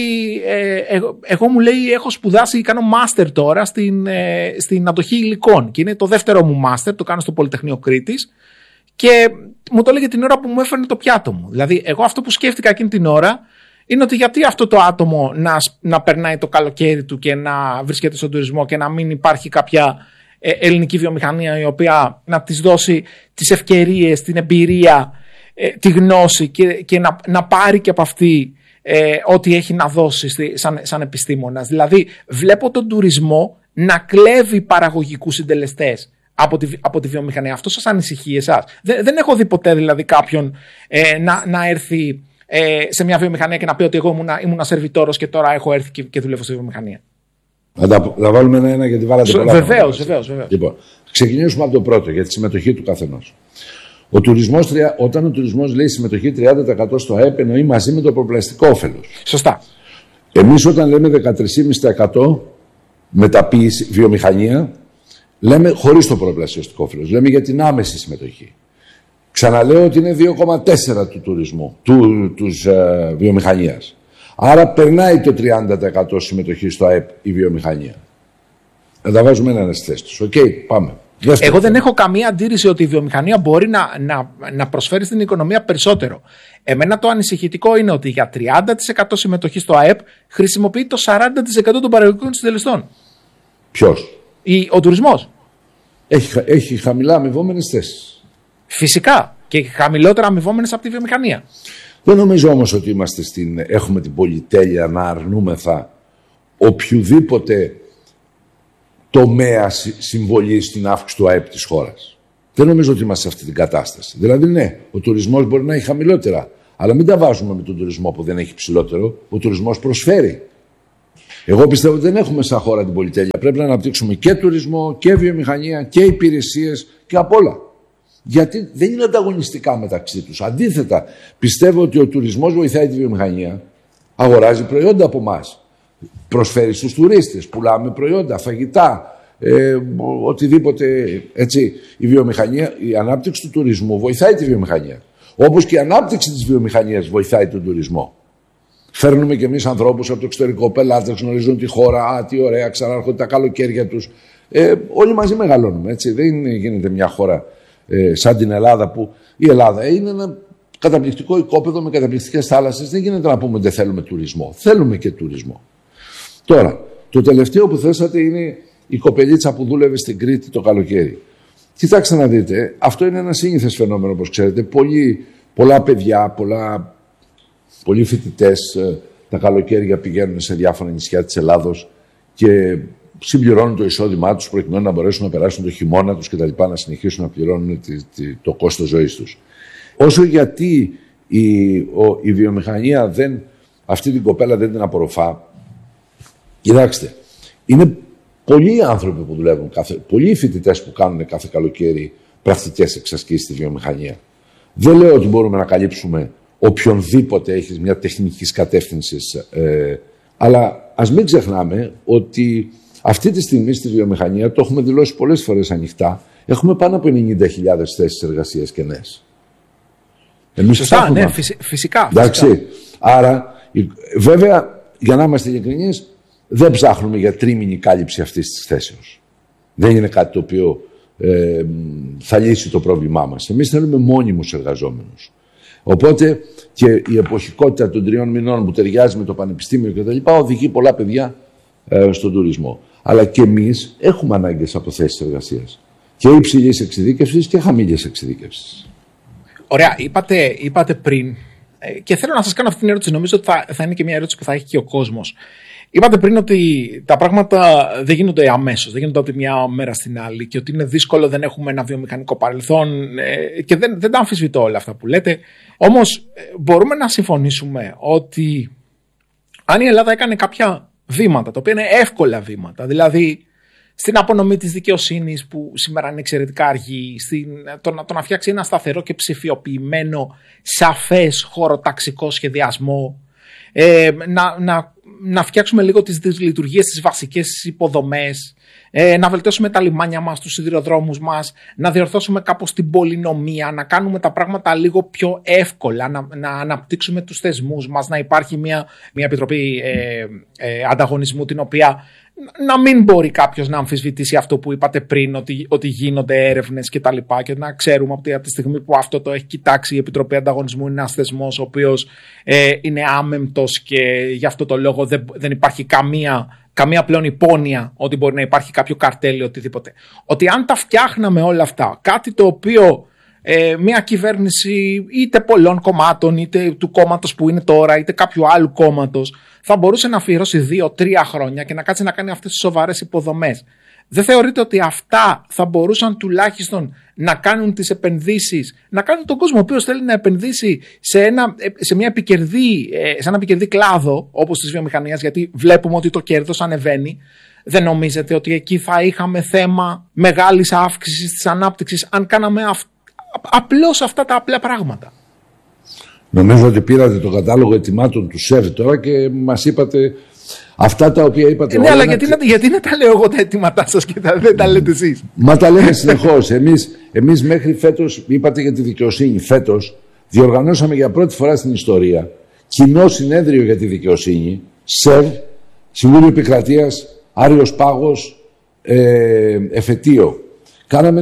Speaker 2: εγώ μου λέει έχω σπουδάσει, κάνω μάστερ τώρα στην αντοχή υλικών και είναι το δεύτερο μου μάστερ, το κάνω στο Πολυτεχνείο Κρήτης και μου το έλεγε την ώρα που μου έφερνε το πιάτο μου. Δηλαδή εγώ αυτό που σκέφτηκα εκείνη την ώρα είναι ότι γιατί αυτό το άτομο να περνάει το καλοκαίρι του και να βρίσκεται στον τουρισμό και να μην υπάρχει κάποια ελληνική βιομηχανία η οποία να της δώσει τις ευκαιρίες, την εμπειρία, τη γνώση και να πάρει και από αυτή ό,τι έχει να δώσει σαν επιστήμονας. Δηλαδή βλέπω τον τουρισμό να κλέβει παραγωγικούς συντελεστές από τη βιομηχανία. Αυτό σας ανησυχεί εσάς? Δεν έχω δει ποτέ δηλαδή κάποιον να έρθει σε μια βιομηχανία και να πει ότι εγώ ήμουν σερβιτόρος και τώρα έχω έρθει και δουλεύω στη βιομηχανία. Να
Speaker 1: βάλουμε ένα γιατί βάλατε πολλά.
Speaker 2: Βεβαίως.
Speaker 1: Λοιπόν, ξεκινήσουμε από το πρώτο, για τη συμμετοχή του καθενός. Όταν ο τουρισμός λέει συμμετοχή 30% στο ΑΕΠ, εννοεί μαζί με το προπλαστικό όφελος.
Speaker 2: Σωστά.
Speaker 1: Εμείς όταν λέμε 13,5% μεταποίηση, βιομηχανία, λέμε χωρίς το προπλασιαστικό όφελος. Λέμε για την άμεση συμμετοχή. Ξαναλέω ότι είναι 2,4% του τουρισμού, της βιομηχανίας. Άρα περνάει το 30% συμμετοχή στο ΑΕΠ η βιομηχανία. Να τα βάζουμε έναν στη θέση τους. Οκ, πάμε.
Speaker 2: Εγώ δεν έχω καμία αντίρρηση ότι η βιομηχανία μπορεί να προσφέρει στην οικονομία περισσότερο. Εμένα το ανησυχητικό είναι ότι για 30% συμμετοχή στο ΑΕΠ χρησιμοποιεί το 40% των παραγωγικών συντελεστών.
Speaker 1: Ποιος?
Speaker 2: Ο τουρισμός.
Speaker 1: Έχει χαμηλά αμοιβόμενες θέσεις.
Speaker 2: Φυσικά. Και χαμηλότερα αμοιβόμενες από τη βιομηχανία.
Speaker 1: Δεν νομίζω όμως ότι έχουμε την πολυτέλεια να αρνούμεθα οποιοδήποτε τομέα συμβολή στην αύξηση του ΑΕΠ της χώρας. Δεν νομίζω ότι είμαστε σε αυτή την κατάσταση. Δηλαδή, ναι, ο τουρισμός μπορεί να έχει χαμηλότερα, αλλά μην τα βάζουμε με τον τουρισμό που δεν έχει ψηλότερο. Ο τουρισμός προσφέρει. Εγώ πιστεύω ότι δεν έχουμε σαν χώρα την πολυτέλεια. Πρέπει να αναπτύξουμε και τουρισμό και βιομηχανία και υπηρεσίες και απ' όλα. Γιατί δεν είναι ανταγωνιστικά μεταξύ τους. Αντίθετα, πιστεύω ότι ο τουρισμός βοηθάει τη βιομηχανία. Αγοράζει προϊόντα από εμάς. Προσφέρει στους τουρίστες. Πουλάμε προϊόντα, φαγητά, οτιδήποτε. Έτσι, η βιομηχανία, η ανάπτυξη του τουρισμού βοηθάει τη βιομηχανία. Όπως και η ανάπτυξη της βιομηχανίας βοηθάει τον τουρισμό. Φέρνουμε κι εμείς ανθρώπους από το εξωτερικό, πελάτες, γνωρίζουν τη χώρα. Α, τι ωραία, ξανάρχονται τα καλοκαίρια τους. Όλοι μαζί μεγαλώνουμε. Έτσι. Δεν γίνεται μια χώρα σαν την Ελλάδα, που η Ελλάδα είναι ένα καταπληκτικό οικόπεδο με καταπληκτικές θάλασσες. Δεν γίνεται να πούμε ότι δεν θέλουμε τουρισμό. Θέλουμε και τουρισμό. Τώρα, το τελευταίο που θέσατε είναι η κοπελίτσα που δούλευε στην Κρήτη το καλοκαίρι. Κοιτάξτε να δείτε, αυτό είναι ένα σύνηθες φαινόμενο, όπως ξέρετε. Πολλά παιδιά, πολλοί φοιτητές τα καλοκαίρια πηγαίνουν σε διάφορα νησιά της Ελλάδος και συμπληρώνουν το εισόδημά τους προκειμένου να μπορέσουν να περάσουν το χειμώνα τους και τα λοιπά, να συνεχίσουν να πληρώνουν το κόστος ζωής τους. Όσο γιατί η βιομηχανία αυτή την κοπέλα δεν την απορροφά, κοιτάξτε, είναι πολλοί άνθρωποι που δουλεύουν, πολλοί φοιτητές που κάνουν κάθε καλοκαίρι πρακτικές εξασκήσεις στη βιομηχανία. Δεν λέω ότι μπορούμε να καλύψουμε οποιονδήποτε έχει μια τεχνικής κατεύθυνσης, αλλά ας μην ξεχνάμε ότι αυτή τη στιγμή στη βιομηχανία, το έχουμε δηλώσει πολλές φορές ανοιχτά, έχουμε πάνω από 90.000 θέσεις εργασίας κενές.
Speaker 2: Σωστά, ναι, φυσικά.
Speaker 1: Εντάξει. Άρα, βέβαια, για να είμαστε ειλικρινείς, δεν ψάχνουμε για τρίμηνη κάλυψη αυτής της θέσεως. Δεν είναι κάτι το οποίο θα λύσει το πρόβλημά μας. Εμείς θέλουμε μόνιμους εργαζόμενους. Οπότε και η εποχικότητα των 3 μηνών που ταιριάζει με το πανεπιστήμιο κτλ. Οδηγεί πολλά παιδιά στον τουρισμό. Αλλά και εμείς έχουμε ανάγκες από θέσεις εργασίας. Και υψηλής εξειδίκευσης και χαμηλής εξειδίκευσης.
Speaker 2: Ωραία, είπατε πριν, και θέλω να σας κάνω αυτή την ερώτηση. Νομίζω ότι θα είναι και μια ερώτηση που θα έχει και ο κόσμος. Είπατε πριν ότι τα πράγματα δεν γίνονται αμέσως, δεν γίνονται από τη μια μέρα στην άλλη και ότι είναι δύσκολο, δεν έχουμε ένα βιομηχανικό παρελθόν και δεν τα αμφισβητώ όλα αυτά που λέτε. Όμως μπορούμε να συμφωνήσουμε ότι αν η Ελλάδα έκανε κάποια βήματα, τα οποία είναι εύκολα βήματα, δηλαδή στην απονομή της δικαιοσύνης που σήμερα είναι εξαιρετικά αργή, το να φτιάξει ένα σταθερό και ψηφιοποιημένο σαφές χωροταξικό σχεδιασμό, να φτιάξουμε λίγο τις λειτουργίες, τις βασικές υποδομές, να βελτιώσουμε τα λιμάνια μας, τους σιδηροδρόμους μας, να διορθώσουμε κάπως την πολυνομία, να κάνουμε τα πράγματα λίγο πιο εύκολα, να αναπτύξουμε τους θεσμούς μας, να υπάρχει μια επιτροπή ανταγωνισμού την οποία να μην μπορεί κάποιος να αμφισβητήσει αυτό που είπατε πριν, ότι γίνονται έρευνες και τα λοιπά, και να ξέρουμε ότι από τη στιγμή που αυτό το έχει κοιτάξει η Επιτροπή Ανταγωνισμού είναι ένας θεσμός ο οποίος είναι άμεμπτος και γι' αυτό το λόγο δεν υπάρχει καμία πλέον υπόνοια ότι μπορεί να υπάρχει κάποιο καρτέλ ή οτιδήποτε. Ότι αν τα φτιάχναμε όλα αυτά, κάτι το οποίο μια κυβέρνηση είτε πολλών κομμάτων, είτε του κόμματος που είναι τώρα, είτε κάποιου άλλου κόμματος, θα μπορούσε να αφιερώσει 2-3 χρόνια και να κάτσει να κάνει αυτές τις σοβαρές υποδομές. Δεν θεωρείτε ότι αυτά θα μπορούσαν τουλάχιστον να κάνουν τις επενδύσεις, να κάνουν τον κόσμο ο οποίος θέλει να επενδύσει σε ένα επικερδή κλάδο όπως της βιομηχανίας, γιατί βλέπουμε ότι το κέρδος ανεβαίνει? Δεν νομίζετε ότι εκεί θα είχαμε θέμα μεγάλης αύξησης της ανάπτυξης αν κάναμε απλώς αυτά τα απλά πράγματα?
Speaker 1: Νομίζω ότι πήρατε το κατάλογο ετοιμάτων του ΣΕΒ τώρα και μας είπατε αυτά τα οποία είπατε.
Speaker 2: Ναι, αλλά γιατί να τα λέω εγώ τα αιτήματά σας και δεν τα λέτε εσείς?
Speaker 1: Μα τα λέμε συνεχώς. Εμείς μέχρι φέτος, είπατε για τη δικαιοσύνη, φέτος διοργανώσαμε για πρώτη φορά στην ιστορία κοινό συνέδριο για τη δικαιοσύνη, ΣΕΒ, Συμβούλιο Επικρατείας, Άριος Πάγος, Εφετείο. Κάναμε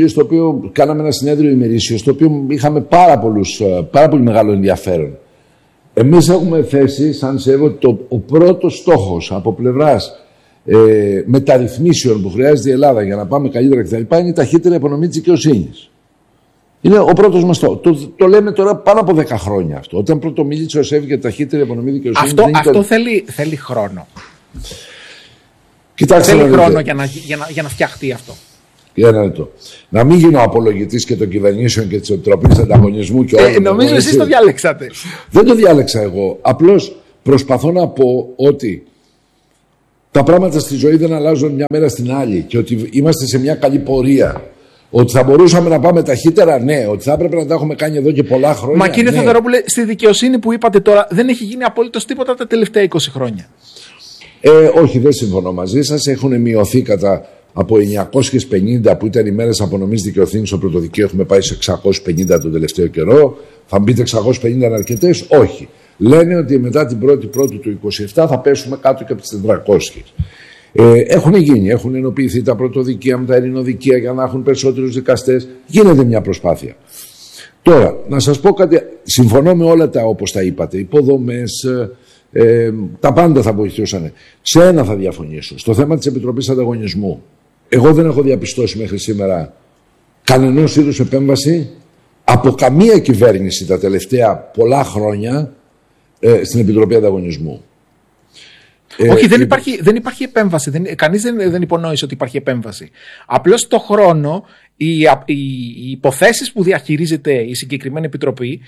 Speaker 1: ένα συνέδριο ημερήσιο, στο οποίο είχαμε πάρα πολύ μεγάλο ενδιαφέρον. Εμείς έχουμε θέσει σαν ΣΕΒ ότι ο πρώτος στόχος από πλευράς μεταρρυθμίσεων που χρειάζεται η Ελλάδα για να πάμε καλύτερα κτλ. Είναι η ταχύτερη απονομή της δικαιοσύνης. Είναι ο πρώτος μας στόχος. Το λέμε τώρα πάνω από 10 χρόνια αυτό. Όταν πρώτο μίλησε ο ΣΕΒ για ταχύτερη απονομή δικαιοσύνης.
Speaker 2: Αυτό θέλει χρόνο.
Speaker 1: Κοιτάξτε,
Speaker 2: θέλει χρόνο για να φτιαχτεί αυτό.
Speaker 1: Ένα λεπτό. Να μην γίνω απολογητής και των κυβερνήσεων και της Επιτροπής Ανταγωνισμού και όλων.
Speaker 2: Νομίζω εσείς το διάλεξατε.
Speaker 1: Δεν το διάλεξα εγώ. Απλώς προσπαθώ να πω ότι τα πράγματα στη ζωή δεν αλλάζουν μια μέρα στην άλλη και ότι είμαστε σε μια καλή πορεία. Ότι θα μπορούσαμε να πάμε ταχύτερα, ναι. Ότι θα έπρεπε να τα έχουμε κάνει εδώ και πολλά χρόνια.
Speaker 2: Μα κύριε Θεοδωρόπουλε, στη δικαιοσύνη που είπατε τώρα, δεν έχει γίνει απολύτως τίποτα τα τελευταία 20 χρόνια.
Speaker 1: Όχι, δεν συμφωνώ μαζί σας. Έχουν μειωθεί από 950 που ήταν οι μέρες απονομής δικαιοσύνης στο πρωτοδικείο, έχουμε πάει σε 650 τον τελευταίο καιρό. Θα μπείτε 650 είναι αρκετές? Όχι. Λένε ότι μετά την 1η Πρώτου του 27 θα πέσουμε κάτω και από τις 400. Έχουν γίνει, έχουν ενοποιηθεί τα πρωτοδικεία με τα ελληνοδικεία για να έχουν περισσότερους δικαστές. Γίνεται μια προσπάθεια. Τώρα, να σας πω κάτι, συμφωνώ με όλα τα όπως τα είπατε, υποδομές, τα πάντα θα βοηθούσαν. Σε ένα θα διαφωνήσω, στο θέμα της Επιτροπής Ανταγωνισμού. Εγώ δεν έχω διαπιστώσει μέχρι σήμερα κανενός είδους επέμβαση από καμία κυβέρνηση τα τελευταία πολλά χρόνια στην Επιτροπή Ανταγωνισμού.
Speaker 2: Όχι, δεν υπάρχει επέμβαση. Κανείς δεν υπονόησε ότι υπάρχει επέμβαση. Απλώς το χρόνο, οι υποθέσεις που διαχειρίζεται η συγκεκριμένη επιτροπή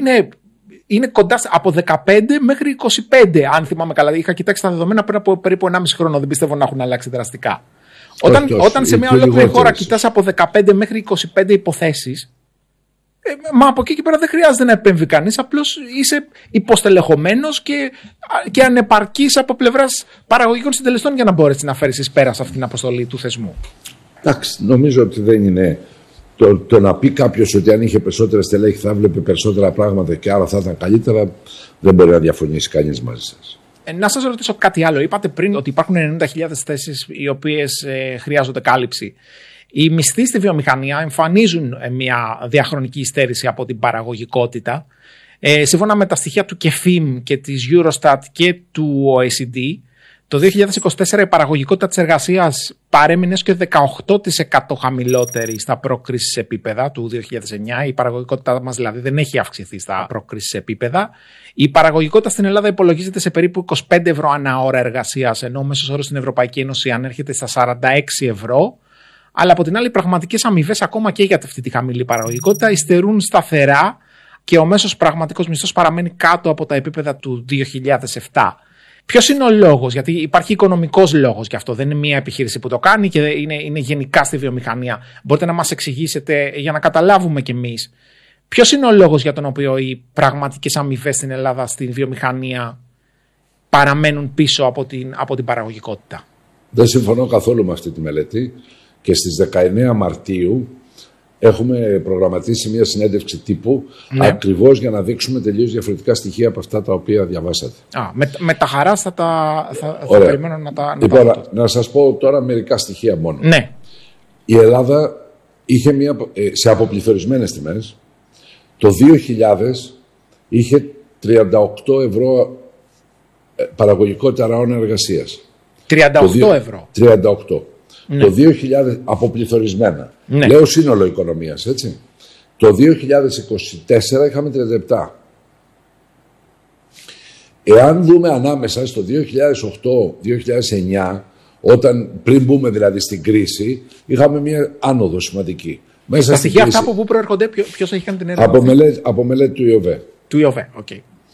Speaker 2: είναι κοντά από 15 μέχρι 25, αν θυμάμαι καλά. Είχα κοιτάξει τα δεδομένα πριν από περίπου 1,5 χρόνο. Δεν πιστεύω να έχουν αλλάξει δραστικά. Όταν σε μια ολόκληρη χώρα κοιτάς από 15 μέχρι 25 υποθέσεις, μα από εκεί και πέρα δεν χρειάζεται να επέμβει κανείς, απλώς είσαι υποστελεχωμένος και ανεπαρκής από πλευράς παραγωγικών συντελεστών για να μπορέσεις να φέρεις εις πέρας αυτή την αποστολή του θεσμού.
Speaker 1: Εντάξει, νομίζω ότι δεν είναι το να πει κάποιος ότι αν είχε περισσότερα στελέχη θα βλέπει περισσότερα πράγματα και άρα θα ήταν καλύτερα, δεν μπορεί να διαφωνήσει κανείς μαζί σας.
Speaker 2: Να σας ρωτήσω κάτι άλλο. Είπατε πριν ότι υπάρχουν 90.000 θέσεις οι οποίες χρειάζονται κάλυψη. Οι μισθοί στη βιομηχανία εμφανίζουν μια διαχρονική υστέρηση από την παραγωγικότητα. Σύμφωνα με τα στοιχεία του ΚΕΦΙΜ και της Eurostat και του OECD, το 2024 η παραγωγικότητα της εργασίας παρέμεινε και 18% χαμηλότερη στα προκρίσεις επίπεδα του 2009. Η παραγωγικότητά μας δηλαδή δεν έχει αυξηθεί στα προκρίσεις επίπεδα. Η παραγωγικότητα στην Ελλάδα υπολογίζεται σε περίπου 25 ευρώ ανά ώρα εργασίας, ενώ ο μέσος όρος στην Ευρωπαϊκή Ένωση ανέρχεται στα 46 ευρώ. Αλλά από την άλλη, οι πραγματικές αμοιβές, ακόμα και για αυτή τη χαμηλή παραγωγικότητα, υστερούν σταθερά και ο μέσος πραγματικός μισθός παραμένει κάτω από τα επίπεδα του 2007. Ποιος είναι ο λόγος? Γιατί υπάρχει οικονομικός λόγος γι' αυτό. Δεν είναι μία επιχείρηση που το κάνει και είναι γενικά στη βιομηχανία. Μπορείτε να μας εξηγήσετε για να καταλάβουμε κι εμείς. Ποιος είναι ο λόγος για τον οποίο οι πραγματικές αμοιβές στην Ελλάδα, στην βιομηχανία, παραμένουν πίσω από την παραγωγικότητα?
Speaker 1: Δεν συμφωνώ καθόλου με αυτή τη μελέτη. Και στις 19 Μαρτίου έχουμε προγραμματίσει μια συνέντευξη τύπου, ακριβώς για να δείξουμε τελείως διαφορετικά στοιχεία από αυτά τα οποία διαβάσατε.
Speaker 2: Με τα χαράς θα περιμένω να τα
Speaker 1: Λοιπόν, να σας πω τώρα μερικά στοιχεία μόνο.
Speaker 2: Ναι.
Speaker 1: Η Ελλάδα είχε σε αποπληθωρισμένες τιμές, το 2000 είχε 38 ευρώ παραγωγικότητα ραών εργασίας.
Speaker 2: 38 ευρώ.
Speaker 1: 38. Ναι. Το 2000 αποπληθωρισμένα. Ναι. Λέω σύνολο οικονομίας, έτσι. Το 2024 είχαμε 37. Εάν δούμε ανάμεσα στο 2008-2009, όταν πριν μπούμε δηλαδή στην κρίση, είχαμε μια άνοδο σημαντική.
Speaker 2: Μέσα τα στοιχεία αυτά από πού προέρχονται, ποιος έχει κάνει την έρευνα?
Speaker 1: Από μελέτη του ΙΟΒΕ.
Speaker 2: Του ΙΟΒΕ, οκ.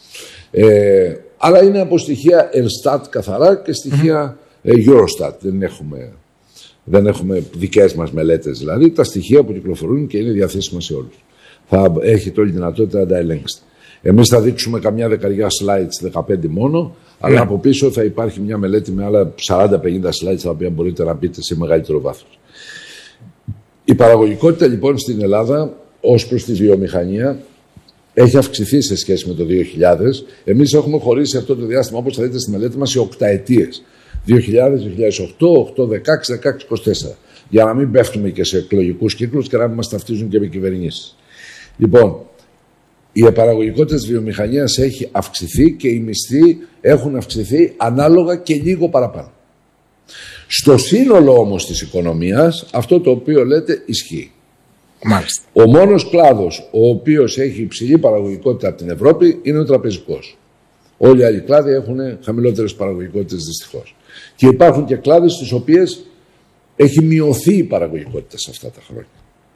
Speaker 1: Αλλά είναι από στοιχεία Ελστάτ καθαρά και στοιχεία Eurostat. Δεν έχουμε δικές μας μελέτες, δηλαδή τα στοιχεία που κυκλοφορούν και είναι διαθέσιμα σε όλους. Θα έχετε όλη τη δυνατότητα να τα ελέγξετε. Εμείς θα δείξουμε καμιά δεκαριά slides, 15 μόνο, αλλά από πίσω θα υπάρχει μια μελέτη με άλλα 40-50 slides, τα οποία μπορείτε να μπείτε σε μεγαλύτερο βάθος. Η παραγωγικότητα λοιπόν στην Ελλάδα, ως προς τη βιομηχανία, έχει αυξηθεί σε σχέση με το 2000. Εμείς έχουμε χωρίσει αυτό το διάστημα, όπως θα δείτε στη μελέτη μας, σε 8 ετίες. 2000-2008, 8-16, 16-24. Για να μην πέφτουμε και σε εκλογικούς κύκλους και να μην μας ταυτίζουν και με κυβερνήσεις. Λοιπόν, η παραγωγικότητα της βιομηχανίας έχει αυξηθεί και οι μισθοί έχουν αυξηθεί ανάλογα και λίγο παραπάνω. Στο σύνολο όμως της οικονομίας, αυτό το οποίο λέτε ισχύει.
Speaker 2: Μάλιστα.
Speaker 1: Ο μόνος κλάδος ο οποίος έχει υψηλή παραγωγικότητα από την Ευρώπη είναι ο τραπεζικός. Όλοι οι άλλοι κλάδοι έχουν χαμηλότερες παραγωγικότητες δυστυχώς. Και υπάρχουν και κλάδοι στις οποίες Έχει μειωθεί η παραγωγικότητα σε αυτά τα χρόνια.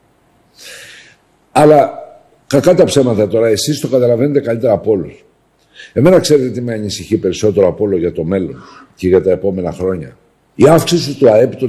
Speaker 1: Αλλά κακά τα ψέματα τώρα, εσείς το καταλαβαίνετε καλύτερα από όλους. Εμένα ξέρετε τι με ανησυχεί περισσότερο από όλο για το μέλλον και για τα επόμενα χρόνια. Η αύξηση του ΑΕΠ των